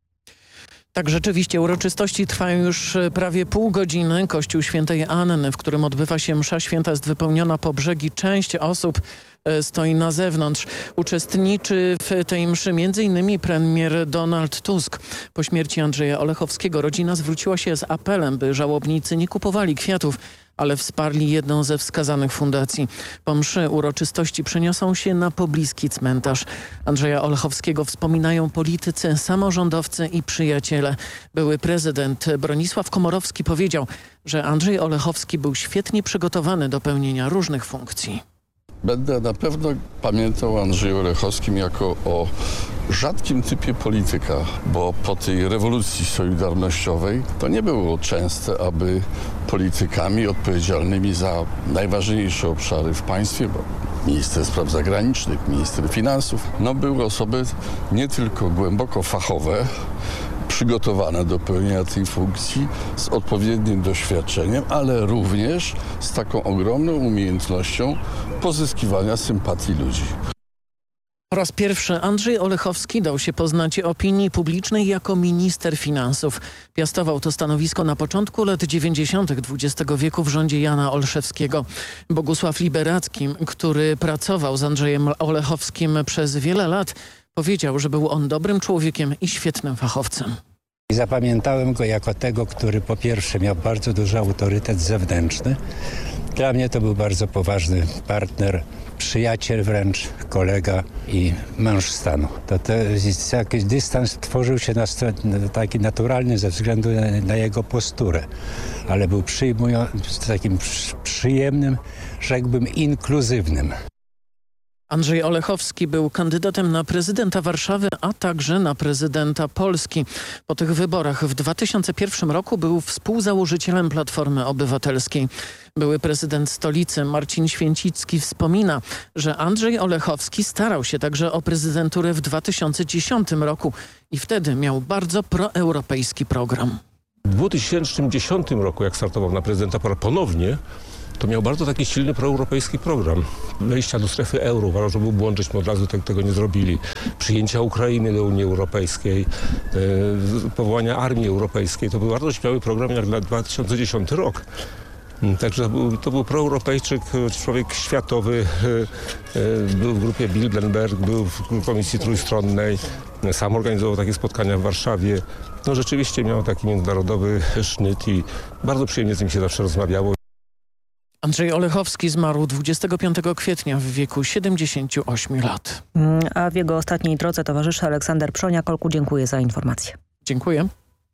[SPEAKER 17] Tak, rzeczywiście uroczystości trwają już prawie pół godziny. Kościół Świętej Anny, w którym odbywa się msza święta, jest wypełniona po brzegi. Część osób stoi na zewnątrz. Uczestniczy w tej mszy między innymi premier Donald Tusk. Po śmierci Andrzeja Olechowskiego rodzina zwróciła się z apelem, by żałobnicy nie kupowali kwiatów, ale wsparli jedną ze wskazanych fundacji. Po mszy uroczystości przeniosą się na pobliski cmentarz. Andrzeja Olechowskiego wspominają politycy, samorządowcy i przyjaciele. Były prezydent Bronisław Komorowski powiedział, że Andrzej Olechowski był świetnie przygotowany do pełnienia różnych funkcji.
[SPEAKER 18] Będę na pewno pamiętał o Andrzeju Olechowskim jako o rzadkim typie polityka, bo po tej rewolucji solidarnościowej to nie było częste, aby politykami odpowiedzialnymi za najważniejsze obszary w państwie, bo minister spraw zagranicznych, minister finansów, no były osoby nie tylko głęboko fachowe, przygotowane do pełnienia tej funkcji z odpowiednim doświadczeniem, ale również z taką ogromną umiejętnością pozyskiwania sympatii ludzi.
[SPEAKER 17] Po raz pierwszy Andrzej Olechowski dał się poznać opinii publicznej jako minister finansów. Piastował to stanowisko na początku lat dziewięćdziesiątych dwudziestego wieku w rządzie Jana Olszewskiego. Bogusław Liberacki, który pracował z Andrzejem Olechowskim przez wiele lat, powiedział, że był on dobrym człowiekiem i świetnym fachowcem.
[SPEAKER 19] Zapamiętałem go jako tego, który po pierwsze miał bardzo duży autorytet zewnętrzny. Dla mnie to był bardzo poważny partner, przyjaciel wręcz, kolega i mąż stanu. To, to jakiś dystans tworzył się na, taki naturalny ze względu na, na jego posturę, ale był przyjmujący, takim przyjemnym, rzekłbym inkluzywnym.
[SPEAKER 17] Andrzej Olechowski był kandydatem na prezydenta Warszawy, a także na prezydenta Polski. Po tych wyborach w dwa tysiące pierwszym roku był współzałożycielem Platformy Obywatelskiej. Były prezydent stolicy Marcin Święcicki wspomina, że Andrzej Olechowski starał się także o prezydenturę w dwa tysiące dziesiątym roku i wtedy miał bardzo proeuropejski program.
[SPEAKER 20] W dwa tysiące dziesiątym roku, jak startował na prezydenta ponownie, to miał bardzo taki silny proeuropejski program. Wejścia do strefy euro, uważał, że był błąd, żeśmy od razu tego nie zrobili. Przyjęcia Ukrainy do Unii Europejskiej, yy, powołania Armii Europejskiej. To był bardzo śmiały program jak na dwa tysiące dziesiąty rok. Także to był, to był proeuropejczyk, człowiek światowy, był w grupie Bilderberg, był w Komisji Trójstronnej, sam organizował takie spotkania w Warszawie. No rzeczywiście miał taki międzynarodowy sznyt i bardzo przyjemnie z nim się zawsze rozmawiało.
[SPEAKER 17] Andrzej Olechowski zmarł dwudziestego piątego kwietnia w wieku siedemdziesięciu ośmiu lat.
[SPEAKER 14] A w jego ostatniej drodze towarzyszy Aleksander Przoniak. Olku, dziękuję za informację.
[SPEAKER 17] Dziękuję.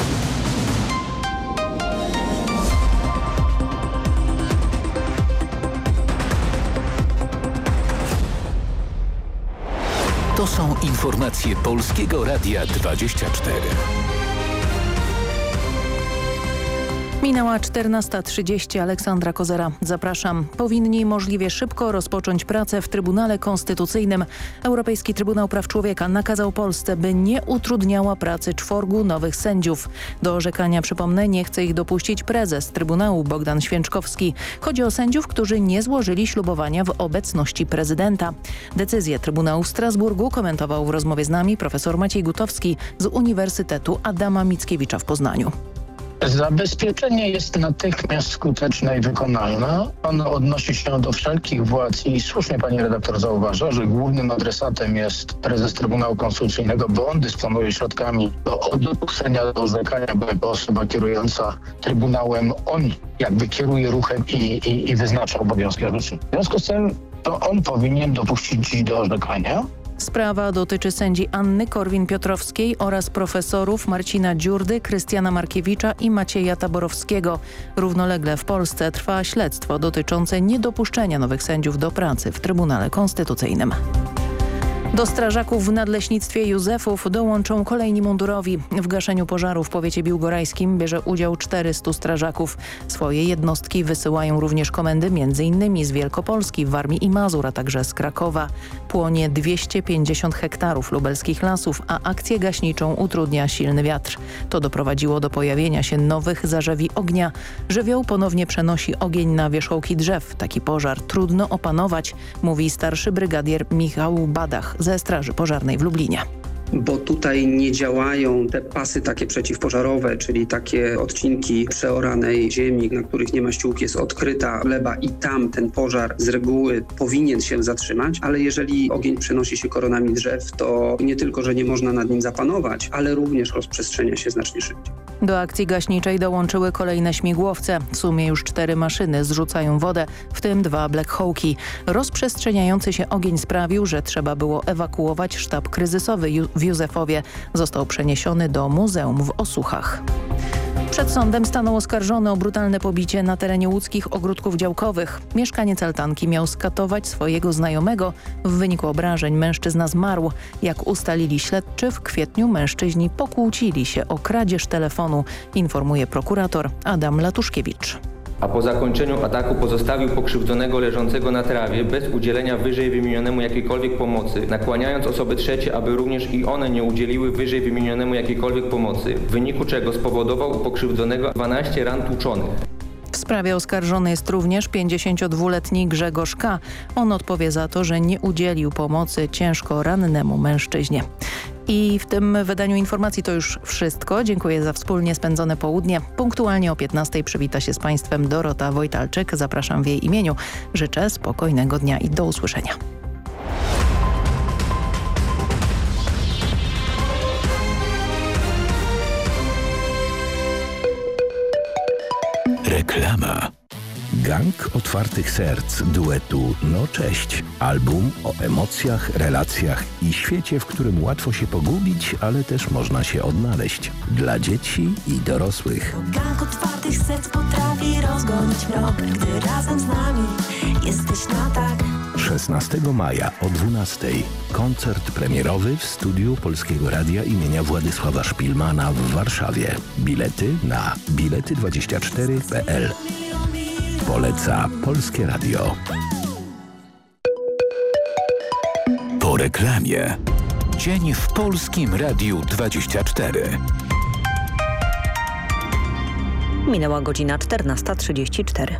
[SPEAKER 1] To są informacje Polskiego Radia dwadzieścia cztery.
[SPEAKER 2] Minęła czternasta trzydzieści. Aleksandra Kozera. Zapraszam. Powinni możliwie szybko rozpocząć pracę w Trybunale Konstytucyjnym. Europejski Trybunał Praw Człowieka nakazał Polsce, by nie utrudniała pracy czworgu nowych sędziów. Do orzekania, przypomnę, nie chce ich dopuścić prezes Trybunału Bogdan Święczkowski. Chodzi o sędziów, którzy nie złożyli ślubowania w obecności prezydenta. Decyzję Trybunału w Strasburgu komentował w rozmowie z nami profesor Maciej Gutowski z Uniwersytetu Adama Mickiewicza w Poznaniu.
[SPEAKER 15] Zabezpieczenie jest natychmiast skuteczne i wykonalne. Ono odnosi się do wszelkich władz i słusznie pani redaktor zauważa, że głównym adresatem jest prezes Trybunału Konstytucyjnego, bo on dysponuje środkami do dopuszczenia do orzekania, bo jako osoba kierująca Trybunałem on jakby kieruje ruchem i, i, i wyznacza obowiązki orzecznicze. W związku z tym to on powinien dopuścić dziś do orzekania.
[SPEAKER 2] Sprawa dotyczy sędzi Anny Korwin-Piotrowskiej oraz profesorów Marcina Dziurdy, Krystiana Markiewicza i Macieja Taborowskiego. Równolegle w Polsce trwa śledztwo dotyczące niedopuszczenia nowych sędziów do pracy w Trybunale Konstytucyjnym. Do strażaków w Nadleśnictwie Józefów dołączą kolejni mundurowi. W gaszeniu pożaru w powiecie biłgorajskim bierze udział czterystu strażaków. Swoje jednostki wysyłają również komendy między innymi z Wielkopolski, Warmii i Mazur, a także z Krakowa. Płonie dwieście pięćdziesiąt hektarów lubelskich lasów, a akcję gaśniczą utrudnia silny wiatr. To doprowadziło do pojawienia się nowych zarzewi ognia. Żywioł ponownie przenosi ogień na wierzchołki drzew. Taki pożar trudno opanować, mówi starszy brygadier Michał Badach ze Straży Pożarnej w Lublinie.
[SPEAKER 21] Bo tutaj nie działają te pasy takie przeciwpożarowe, czyli takie odcinki przeoranej ziemi, na których nie ma ściółki, jest odkryta gleba i tam ten pożar z reguły powinien się zatrzymać, ale jeżeli ogień przenosi się koronami drzew, to nie tylko, że nie można nad nim zapanować, ale również rozprzestrzenia się znacznie szybciej.
[SPEAKER 2] Do akcji gaśniczej dołączyły kolejne śmigłowce. W sumie już cztery maszyny zrzucają wodę, w tym dwa Black Hawki. Rozprzestrzeniający się ogień sprawił, że trzeba było ewakuować sztab kryzysowy w Józefowie. Został przeniesiony do muzeum w Osuchach. Przed sądem stanął oskarżony o brutalne pobicie na terenie łódzkich ogródków działkowych. Mieszkaniec altanki miał skatować swojego znajomego. W wyniku obrażeń mężczyzna zmarł. Jak ustalili śledczy, w kwietniu mężczyźni pokłócili się o kradzież telefonu, informuje prokurator Adam Latuszkiewicz.
[SPEAKER 22] A po zakończeniu ataku pozostawił pokrzywdzonego leżącego na trawie bez udzielenia wyżej wymienionemu jakiejkolwiek pomocy, nakłaniając osoby trzecie, aby również i one nie udzieliły wyżej wymienionemu jakiejkolwiek pomocy, w wyniku czego spowodował u pokrzywdzonego dwanaście ran tłuczonych.
[SPEAKER 2] W sprawie oskarżony jest również pięćdziesięciodwuletni Grzegorz K. On odpowie za to, że nie udzielił pomocy ciężko rannemu mężczyźnie. I w tym wydaniu informacji to już wszystko. Dziękuję za wspólnie spędzone południe. Punktualnie o piętnastej przywita się z Państwem Dorota Wojtalczyk. Zapraszam w jej imieniu. Życzę spokojnego dnia i do usłyszenia.
[SPEAKER 1] Reklama. Gang Otwartych Serc duetu No Cześć. Album o emocjach, relacjach i świecie, w którym łatwo się pogubić, ale też można się odnaleźć. Dla dzieci i dorosłych.
[SPEAKER 23] Gang Otwartych Serc potrafi rozgonić mrok, gdy razem z nami jesteś na tak.
[SPEAKER 1] szesnastego maja o dwunastej. Koncert premierowy w studiu Polskiego Radia imienia Władysława Szpilmana w Warszawie. Bilety na bilety dwadzieścia cztery kropka p l. Poleca Polskie Radio. Po reklamie. Dzień w Polskim Radiu dwadzieścia cztery.
[SPEAKER 14] Minęła godzina czternasta trzydzieści cztery.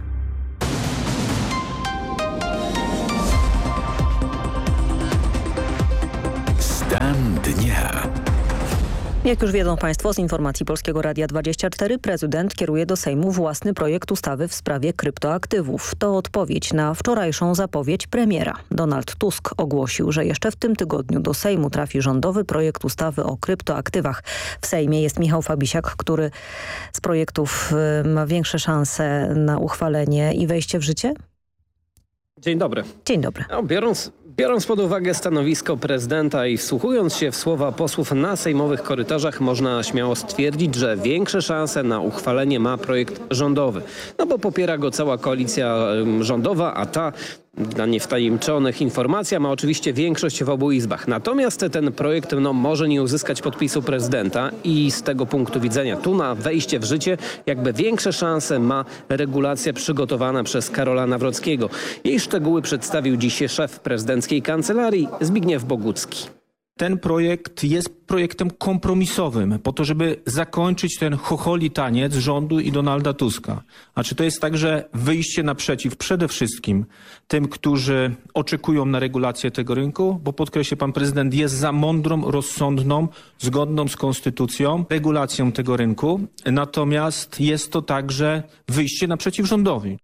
[SPEAKER 1] Stan dnia.
[SPEAKER 14] Jak już wiedzą Państwo z informacji Polskiego Radia dwadzieścia cztery, prezydent kieruje do Sejmu własny projekt ustawy w sprawie kryptoaktywów. To odpowiedź na wczorajszą zapowiedź premiera. Donald Tusk ogłosił, że jeszcze w tym tygodniu do Sejmu trafi rządowy projekt ustawy o kryptoaktywach. W Sejmie jest Michał Fabisiak, który z projektów ma większe szanse na uchwalenie i wejście w życie.
[SPEAKER 3] Dzień dobry.
[SPEAKER 14] Dzień dobry.
[SPEAKER 3] No, biorąc, biorąc pod uwagę stanowisko prezydenta i wsłuchując się w słowa posłów na sejmowych korytarzach, można śmiało stwierdzić, że większe szanse na uchwalenie ma projekt rządowy. No bo popiera go cała koalicja rządowa, a ta dla niewtajemniczonych informacja ma oczywiście większość w obu izbach. Natomiast ten projekt no, może nie uzyskać podpisu prezydenta i z tego punktu widzenia tu na wejście w życie jakby większe szanse ma regulacja przygotowana przez Karola Nawrockiego. Jej szczegóły przedstawił dziś szef prezydenckiej kancelarii Zbigniew Bogucki.
[SPEAKER 4] Ten projekt jest projektem kompromisowym po to, żeby zakończyć ten chocholi taniec rządu i Donalda Tuska. A czy to jest także wyjście naprzeciw przede wszystkim tym, którzy oczekują na regulację tego rynku? Bo podkreślę, pan prezydent jest za mądrą, rozsądną, zgodną z konstytucją regulacją tego rynku. Natomiast jest to także wyjście naprzeciw rządowi.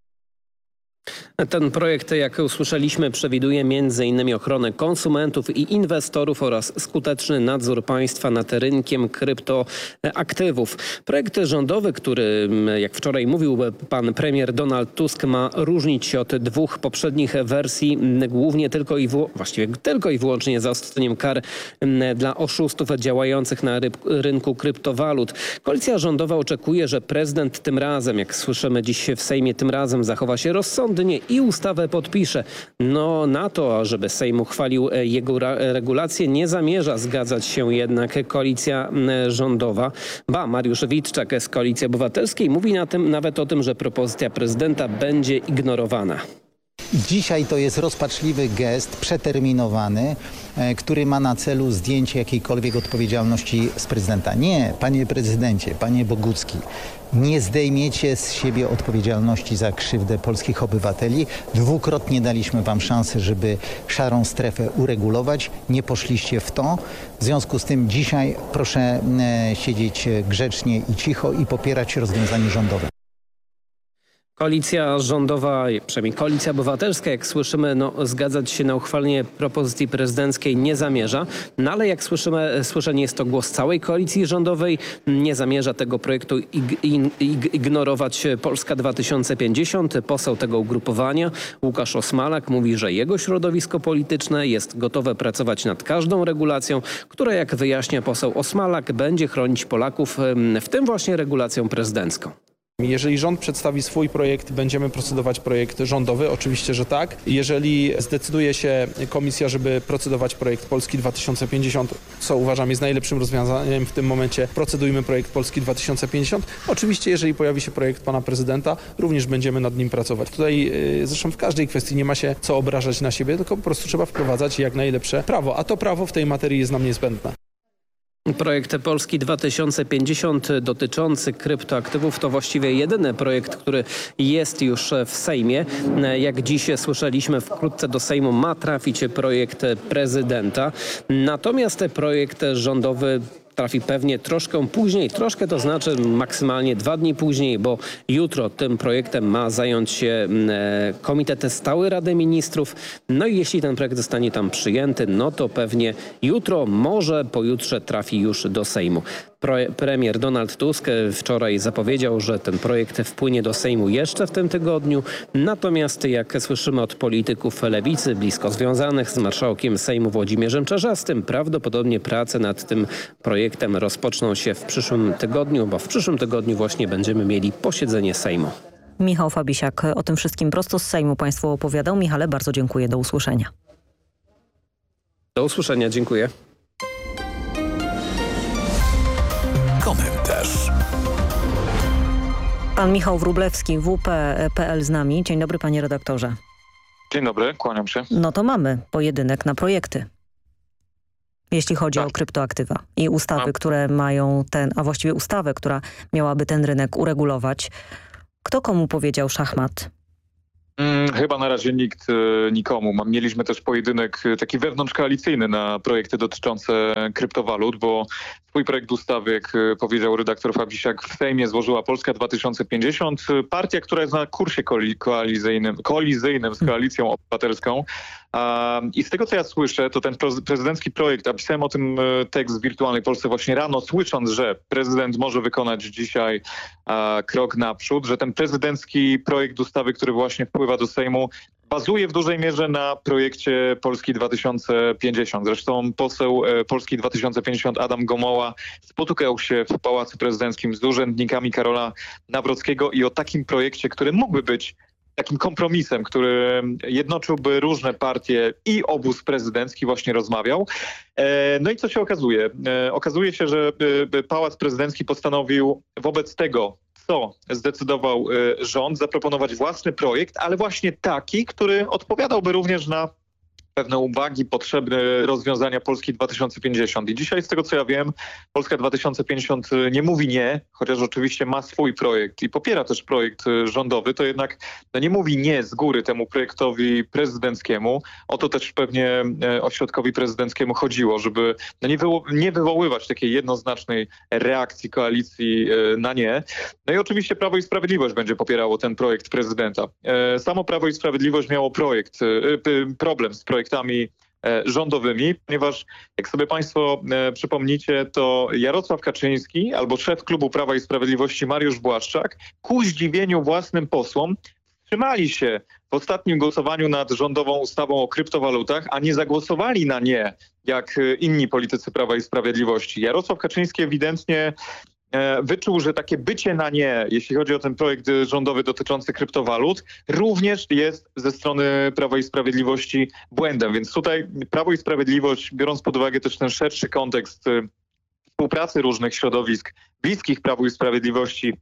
[SPEAKER 3] Ten projekt, jak usłyszeliśmy, przewiduje między innymi ochronę konsumentów i inwestorów oraz skuteczny nadzór państwa nad rynkiem kryptoaktywów. Projekt rządowy, który, jak wczoraj mówił pan premier Donald Tusk, ma różnić się od dwóch poprzednich wersji, głównie tylko i właściwie tylko i wyłącznie zaostrzeniem kar dla oszustów działających na rynku kryptowalut. Koalicja rządowa oczekuje, że prezydent tym razem, jak słyszymy dziś w Sejmie, tym razem zachowa się rozsądnie i ustawę podpisze. No na to, żeby Sejm uchwalił jego regulację, nie zamierza zgadzać się jednak koalicja rządowa. Ba, Mariusz Witczak z Koalicji Obywatelskiej mówi na tym, nawet o tym, że propozycja prezydenta będzie ignorowana.
[SPEAKER 5] Dzisiaj to jest rozpaczliwy gest, przeterminowany, który ma na celu zdjęcie jakiejkolwiek odpowiedzialności z prezydenta. Nie, panie prezydencie, panie Bogucki, nie zdejmiecie z siebie odpowiedzialności za krzywdę polskich obywateli. Dwukrotnie daliśmy wam szansę, żeby szarą strefę uregulować. Nie poszliście w to. W związku z tym dzisiaj proszę e, siedzieć grzecznie i cicho i popierać rozwiązanie rządowe.
[SPEAKER 3] Koalicja rządowa, przynajmniej Koalicja Obywatelska, jak słyszymy, no, zgadzać się na uchwalenie propozycji prezydenckiej nie zamierza. No ale jak słyszymy, słyszę, nie jest to głos całej koalicji rządowej. Nie zamierza tego projektu ig ig ignorować Polska dwa tysiące pięćdziesiąt. Poseł tego ugrupowania, Łukasz Osmalak, mówi, że jego środowisko polityczne jest gotowe pracować nad każdą regulacją, która, jak wyjaśnia poseł Osmalak, będzie chronić Polaków, w tym właśnie regulacją prezydencką.
[SPEAKER 24] Jeżeli rząd przedstawi swój projekt, będziemy procedować projekt rządowy, oczywiście, że tak. Jeżeli zdecyduje się komisja, żeby procedować projekt Polski dwa tysiące pięćdziesiąt, co uważam jest najlepszym rozwiązaniem w tym momencie, procedujmy projekt Polski dwa tysiące pięćdziesiąt. Oczywiście, jeżeli pojawi się projekt pana prezydenta, również będziemy nad nim pracować. Tutaj zresztą w każdej kwestii nie ma się co obrażać na siebie, tylko po prostu trzeba wprowadzać jak najlepsze prawo, a to prawo w tej materii jest nam niezbędne.
[SPEAKER 3] Projekt Polski dwa tysiące pięćdziesiąt dotyczący kryptoaktywów to właściwie jedyny projekt, który jest już w Sejmie. Jak dziś słyszeliśmy, wkrótce do Sejmu ma trafić projekt prezydenta. Natomiast projekt rządowy trafi pewnie troszkę później, troszkę to znaczy maksymalnie dwa dni później, bo jutro tym projektem ma zająć się Komitet Stały Rady Ministrów. No i jeśli ten projekt zostanie tam przyjęty, no to pewnie jutro, może pojutrze trafi już do Sejmu. Pro, premier Donald Tusk wczoraj zapowiedział, że ten projekt wpłynie do Sejmu jeszcze w tym tygodniu. Natomiast jak słyszymy od polityków lewicy blisko związanych z marszałkiem Sejmu Włodzimierzem Czarzastym, prawdopodobnie prace nad tym projektem rozpoczną się w przyszłym tygodniu, bo w przyszłym tygodniu właśnie będziemy mieli posiedzenie Sejmu.
[SPEAKER 14] Michał Fabisiak o tym wszystkim prosto z Sejmu Państwu opowiadał. Michale, bardzo dziękuję. Do usłyszenia.
[SPEAKER 3] Do usłyszenia. Dziękuję.
[SPEAKER 1] Komentarz.
[SPEAKER 14] Pan Michał Wróblewski, W P kropka P L z nami. Dzień dobry, panie redaktorze.
[SPEAKER 25] Dzień dobry, kłaniam się.
[SPEAKER 14] No to mamy pojedynek na projekty. Jeśli chodzi tak. o kryptoaktywa i ustawy, a. które mają ten, a właściwie ustawę, która miałaby ten rynek uregulować. Kto komu powiedział szachmat?
[SPEAKER 25] Hmm, chyba na razie nikt e, nikomu. Mieliśmy też pojedynek e, taki wewnątrzkoalicyjny na projekty dotyczące kryptowalut, bo swój projekt ustawy, jak e, powiedział redaktor Fabisiak, w Sejmie złożyła Polska dwa tysiące pięćdziesiąt. Partia, która jest na kursie koali koalicyjnym, koalicyjnym z Koalicją Obywatelską. A, I z tego, co ja słyszę, to ten prezydencki projekt, a pisałem o tym e, tekst w Wirtualnej Polsce właśnie rano, słysząc, że prezydent może wykonać dzisiaj a, krok naprzód, że ten prezydencki projekt ustawy, który właśnie wpływa do Sejmu, bazuje w dużej mierze na projekcie Polski dwa tysiące pięćdziesiąt. Zresztą poseł e, Polski dwa tysiące pięćdziesiąt Adam Gomoła spotykał się w Pałacu Prezydenckim z urzędnikami Karola Nawrockiego i o takim projekcie, który mógłby być takim kompromisem, który jednoczyłby różne partie i obóz prezydencki, właśnie rozmawiał. E, no i co się okazuje? E, okazuje się, że e, Pałac Prezydencki postanowił wobec tego, co zdecydował e, rząd, zaproponować własny projekt, ale właśnie taki, który odpowiadałby również na pewne uwagi, potrzebne rozwiązania Polski dwa tysiące pięćdziesiąt. I dzisiaj z tego, co ja wiem, Polska dwa tysiące pięćdziesiąt nie mówi nie, chociaż oczywiście ma swój projekt i popiera też projekt rządowy, to jednak no, nie mówi nie z góry temu projektowi prezydenckiemu. O to też pewnie ośrodkowi prezydenckiemu chodziło, żeby no, nie, wywo nie wywoływać takiej jednoznacznej reakcji koalicji na nie. No i oczywiście Prawo i Sprawiedliwość będzie popierało ten projekt prezydenta. Samo Prawo i Sprawiedliwość miało projekt, problem z projektem rządowymi, ponieważ jak sobie państwo e, przypomnicie, to Jarosław Kaczyński albo szef klubu Prawa i Sprawiedliwości Mariusz Błaszczak ku zdziwieniu własnym posłom wstrzymali się w ostatnim głosowaniu nad rządową ustawą o kryptowalutach, a nie zagłosowali na nie, jak inni politycy Prawa i Sprawiedliwości. Jarosław Kaczyński ewidentnie wyczuł, że takie bycie na nie, jeśli chodzi o ten projekt rządowy dotyczący kryptowalut, również jest ze strony Prawa i Sprawiedliwości błędem. Więc tutaj Prawo i Sprawiedliwość, biorąc pod uwagę też ten szerszy kontekst współpracy różnych środowisk bliskich Prawu i Sprawiedliwości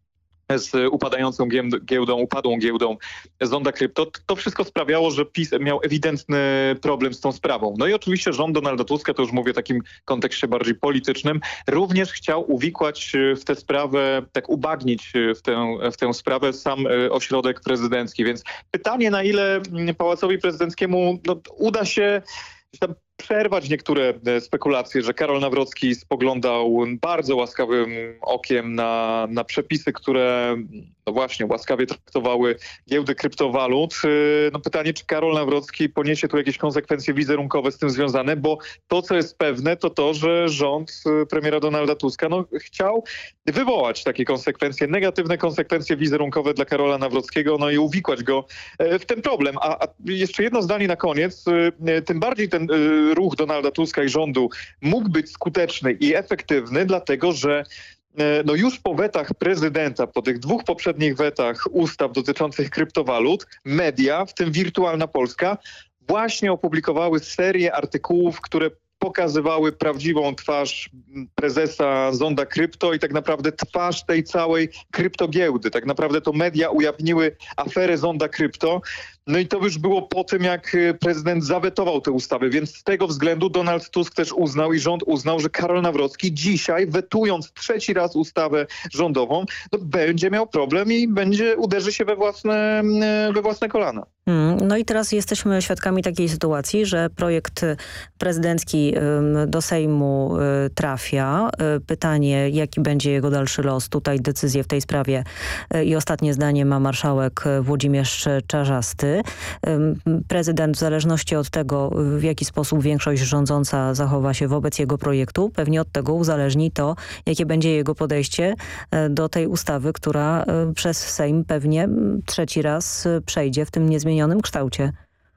[SPEAKER 25] z upadającą giełdą, upadłą giełdą Zonda Krypto, to wszystko sprawiało, że PiS miał ewidentny problem z tą sprawą. No i oczywiście rząd Donalda Tuska, to już mówię w takim kontekście bardziej politycznym, również chciał uwikłać w tę sprawę, tak ubagnić w tę, w tę sprawę sam ośrodek prezydencki. Więc pytanie, na ile Pałacowi Prezydenckiemu no, uda się tam przerwać niektóre spekulacje, że Karol Nawrocki spoglądał bardzo łaskawym okiem na, na przepisy, które no właśnie łaskawie traktowały giełdy kryptowalut. No pytanie, czy Karol Nawrocki poniesie tu jakieś konsekwencje wizerunkowe z tym związane, bo to, co jest pewne, to to, że rząd premiera Donalda Tuska no, chciał wywołać takie konsekwencje, negatywne konsekwencje wizerunkowe dla Karola Nawrockiego, no i uwikłać go w ten problem. A, a jeszcze jedno zdanie na koniec. Tym bardziej ten ruch Donalda Tuska i rządu mógł być skuteczny i efektywny, dlatego że no już po wetach prezydenta, po tych dwóch poprzednich wetach ustaw dotyczących kryptowalut, media, w tym Wirtualna Polska, właśnie opublikowały serię artykułów, które pokazywały prawdziwą twarz prezesa Zonda Krypto i tak naprawdę twarz tej całej kryptogiełdy. Tak naprawdę to media ujawniły aferę Zonda Krypto. No i to już było po tym, jak prezydent zawetował tę ustawę, więc z tego względu Donald Tusk też uznał i rząd uznał, że Karol Nawrocki dzisiaj, wetując trzeci raz ustawę rządową, no będzie miał problem i będzie uderzy się we własne, we własne kolana.
[SPEAKER 14] No i teraz jesteśmy świadkami takiej sytuacji, że projekt prezydencki do Sejmu trafia. Pytanie, jaki będzie jego dalszy los. Tutaj decyzję w tej sprawie i ostatnie zdanie ma marszałek Włodzimierz Czarzasty. Prezydent w zależności od tego, w jaki sposób większość rządząca zachowa się wobec jego projektu, pewnie od tego uzależni to, jakie będzie jego podejście do tej ustawy, która przez Sejm pewnie trzeci raz przejdzie w tym niezmienionym kształcie.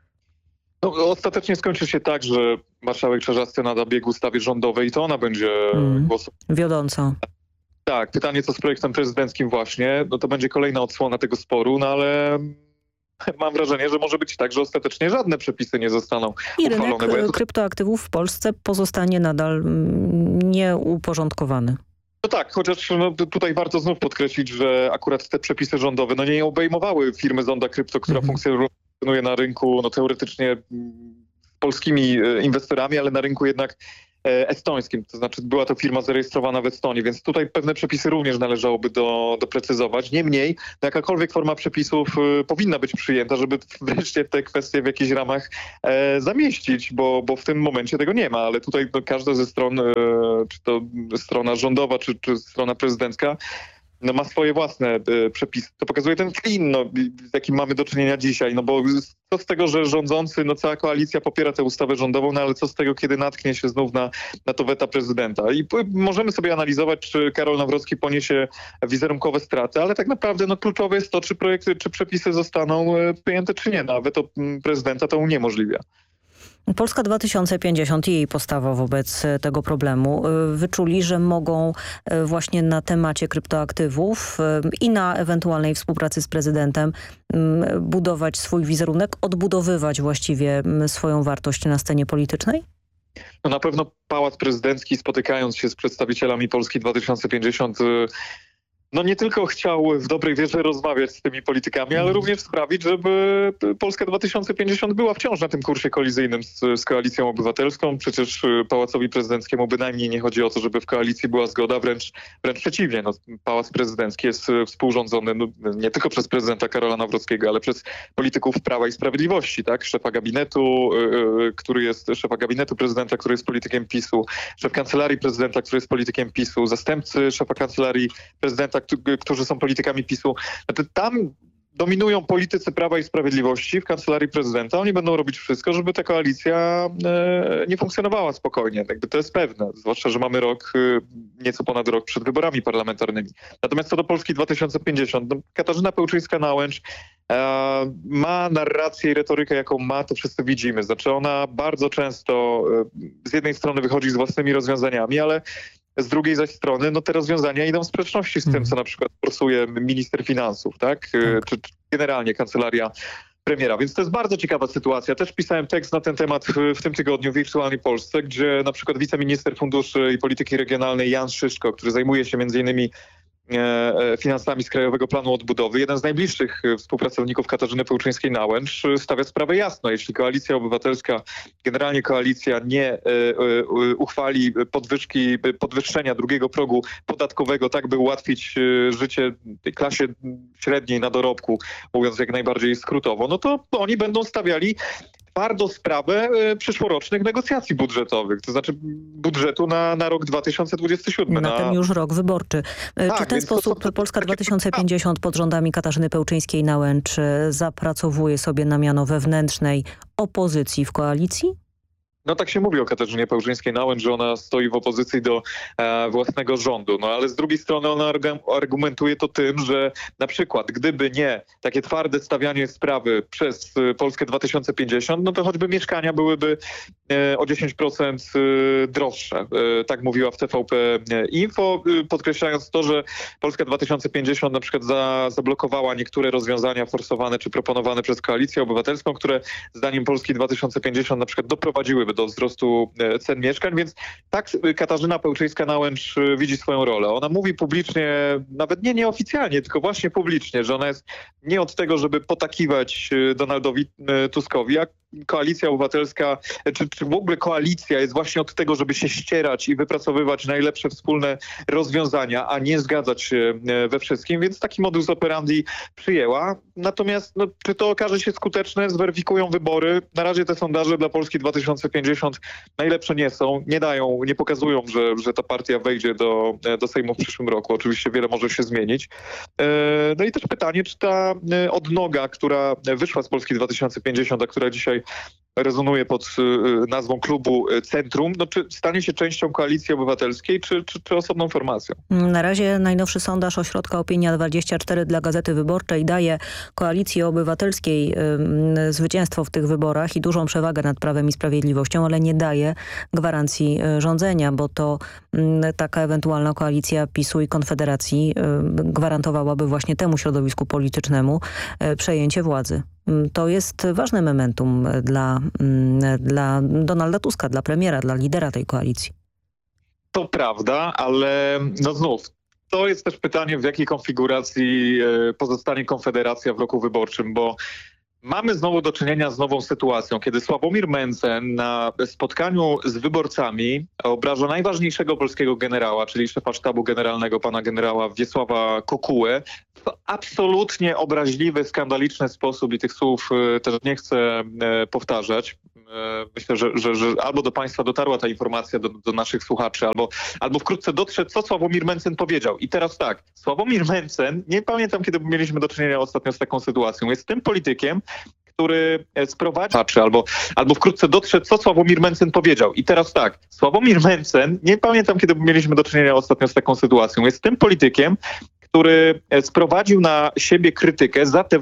[SPEAKER 25] No, ostatecznie skończy się tak, że marszałek Czarzasty nada bieg ustawie rządowej i to ona będzie
[SPEAKER 14] mm.
[SPEAKER 25] głosować.
[SPEAKER 14] Wiodącą.
[SPEAKER 25] Tak, pytanie co z projektem prezydenckim właśnie, no to będzie kolejna odsłona tego sporu, no ale mam wrażenie, że może być tak, że ostatecznie żadne przepisy nie zostaną
[SPEAKER 14] I
[SPEAKER 25] uchwalone.
[SPEAKER 14] rynek
[SPEAKER 25] bo ja to...
[SPEAKER 14] kryptoaktywów w Polsce pozostanie nadal nieuporządkowany.
[SPEAKER 25] No tak, chociaż no, tutaj warto znów podkreślić, że akurat te przepisy rządowe no, nie obejmowały firmy Zonda Krypto, która mhm. funkcjonuje na rynku no, teoretycznie polskimi inwestorami, ale na rynku jednak estońskim, to znaczy była to firma zarejestrowana w Estonii, więc tutaj pewne przepisy również należałoby do, doprecyzować. Niemniej jakakolwiek forma przepisów y, powinna być przyjęta, żeby wreszcie te kwestie w jakichś ramach e, zamieścić, bo, bo w tym momencie tego nie ma, ale tutaj no, każda ze stron, e, czy to strona rządowa, czy, czy strona prezydencka, no ma swoje własne y, przepisy. To pokazuje ten klin, no, z jakim mamy do czynienia dzisiaj, no bo co z tego, że rządzący, no cała koalicja popiera tę ustawę rządową, no ale co z tego, kiedy natknie się znów na, na to weta prezydenta. I p- możemy sobie analizować, czy Karol Nawrocki poniesie wizerunkowe straty, ale tak naprawdę no, kluczowe jest to, czy projekty, czy przepisy zostaną y, przyjęte, czy nie. No, a weto y, prezydenta to uniemożliwia.
[SPEAKER 14] Polska dwa tysiące pięćdziesiąt i jej postawa wobec tego problemu wyczuli, że mogą właśnie na temacie kryptoaktywów i na ewentualnej współpracy z prezydentem budować swój wizerunek, odbudowywać właściwie swoją wartość na scenie politycznej?
[SPEAKER 25] No na pewno Pałac Prezydencki, spotykając się z przedstawicielami Polski dwa tysiące pięćdziesiąt, no nie tylko chciał w dobrej wierze rozmawiać z tymi politykami, ale również sprawić, żeby Polska dwa tysiące pięćdziesiąt była wciąż na tym kursie kolizyjnym z, z Koalicją Obywatelską. Przecież Pałacowi Prezydenckiemu bynajmniej nie chodzi o to, żeby w koalicji była zgoda, wręcz, wręcz przeciwnie. No, Pałac Prezydencki jest współrządzony no, nie tylko przez prezydenta Karola Nawrockiego, ale przez polityków Prawa i Sprawiedliwości, tak? Szefa gabinetu, yy, który jest szefa gabinetu prezydenta, który jest politykiem PiSu, szef kancelarii prezydenta, który jest politykiem PiSu, zastępcy szefa kancelarii prezydenta, którzy są politykami PiSu. Tam dominują politycy Prawa i Sprawiedliwości w kancelarii prezydenta. Oni będą robić wszystko, żeby ta koalicja e, nie funkcjonowała spokojnie. Jakby to jest pewne. Zwłaszcza, że mamy rok, e, nieco ponad rok przed wyborami parlamentarnymi. Natomiast co do Polski dwa tysiące pięćdziesiąt, no, Katarzyna Pełczyńska-Nałęcz e, ma narrację i retorykę, jaką ma, to wszyscy widzimy. Znaczy ona bardzo często e, z jednej strony wychodzi z własnymi rozwiązaniami, ale z drugiej zaś strony, no te rozwiązania idą w sprzeczności z tym, co na przykład forsuje minister finansów, tak? Czy, czy generalnie kancelaria premiera. Więc to jest bardzo ciekawa sytuacja. Też pisałem tekst na ten temat w, w tym tygodniu w Wirtualnej Polsce, gdzie na przykład wiceminister funduszy i polityki regionalnej Jan Szyszko, który zajmuje się między innymi finansami z Krajowego Planu Odbudowy. Jeden z najbliższych współpracowników Katarzyny Pełczyńskiej-Nałęcz stawia sprawę jasno. Jeśli Koalicja Obywatelska, generalnie koalicja nie uchwali podwyżki, podwyższenia drugiego progu podatkowego, tak by ułatwić życie tej klasie średniej na dorobku, mówiąc jak najbardziej skrótowo, no to oni będą stawiali twardo sprawę y, przyszłorocznych negocjacji budżetowych, to znaczy budżetu na, na rok dwa tysiące dwudziesty siódmy.
[SPEAKER 14] Na, na ten już rok wyborczy.
[SPEAKER 25] Tak,
[SPEAKER 14] Czy w ten sposób to, to, Polska dwa tysiące pięćdziesiąt pod rządami Katarzyny Pełczyńskiej-Nałęcz zapracowuje sobie na miano wewnętrznej opozycji w koalicji?
[SPEAKER 25] No tak się mówi o Katarzynie Pełczyńskiej-Nałęcz, że ona stoi w opozycji do e, własnego rządu. No ale z drugiej strony ona argumentuje to tym, że na przykład gdyby nie takie twarde stawianie sprawy przez e, Polskę dwa tysiące pięćdziesiąt, no to choćby mieszkania byłyby e, o dziesięć procent e, droższe. E, tak mówiła w T V P Info, e, podkreślając to, że Polska dwa tysiące pięćdziesiąt na przykład za, zablokowała niektóre rozwiązania forsowane czy proponowane przez Koalicję Obywatelską, które zdaniem Polski dwa tysiące pięćdziesiąt na przykład doprowadziłyby do wzrostu cen mieszkań, więc tak Katarzyna Pełczyńska-Nałęcz widzi swoją rolę. Ona mówi publicznie, nawet nie nieoficjalnie, tylko właśnie publicznie, że ona jest nie od tego, żeby potakiwać Donaldowi Tuskowi, a Koalicja Obywatelska, czy, czy w ogóle koalicja jest właśnie od tego, żeby się ścierać i wypracowywać najlepsze wspólne rozwiązania, a nie zgadzać się we wszystkim, więc taki modus operandi przyjęła. Natomiast no, czy to okaże się skuteczne, zweryfikują wybory. Na razie te sondaże dla Polski dwa tysiące pięćdziesiąt najlepsze nie są, nie dają, nie pokazują, że, że ta partia wejdzie do, do Sejmu w przyszłym roku. Oczywiście wiele może się zmienić. No i też pytanie, czy ta odnoga, która wyszła z Polski dwa tysiące pięćdziesiąt, a która dzisiaj rezonuje pod nazwą klubu Centrum, no czy stanie się częścią Koalicji Obywatelskiej, czy, czy, czy osobną formacją?
[SPEAKER 14] Na razie najnowszy sondaż Ośrodka Opinia dwadzieścia cztery dla Gazety Wyborczej daje Koalicji Obywatelskiej y, zwycięstwo w tych wyborach i dużą przewagę nad Prawem i Sprawiedliwością, ale nie daje gwarancji y, rządzenia, bo to y, taka ewentualna koalicja PiSu i Konfederacji y, gwarantowałaby właśnie temu środowisku politycznemu y, przejęcie władzy. To jest ważne momentum dla, dla Donalda Tuska, dla premiera, dla lidera tej koalicji.
[SPEAKER 25] To prawda, ale no znów, to jest też pytanie, w jakiej konfiguracji pozostanie Konfederacja w roku wyborczym, bo Mamy znowu do czynienia z nową sytuacją, kiedy Sławomir Mencen na spotkaniu z wyborcami obraża najważniejszego polskiego generała, czyli szefa sztabu generalnego, pana generała Wiesława Kokułę, w absolutnie obraźliwy, skandaliczny sposób i tych słów też nie chcę powtarzać. Myślę, że, że, że albo do państwa dotarła ta informacja, do, do naszych słuchaczy, albo, albo wkrótce dotrze, co Sławomir Mencen powiedział. I teraz tak, Sławomir Mencen, nie pamiętam, kiedy mieliśmy do czynienia ostatnio z taką sytuacją, jest tym politykiem, który sprowadzi, albo, albo wkrótce dotrze, co Sławomir Mencen powiedział. I teraz tak, Sławomir Mencen, nie pamiętam, kiedy mieliśmy do czynienia ostatnio z taką sytuacją, jest tym politykiem, który sprowadził na siebie krytykę za te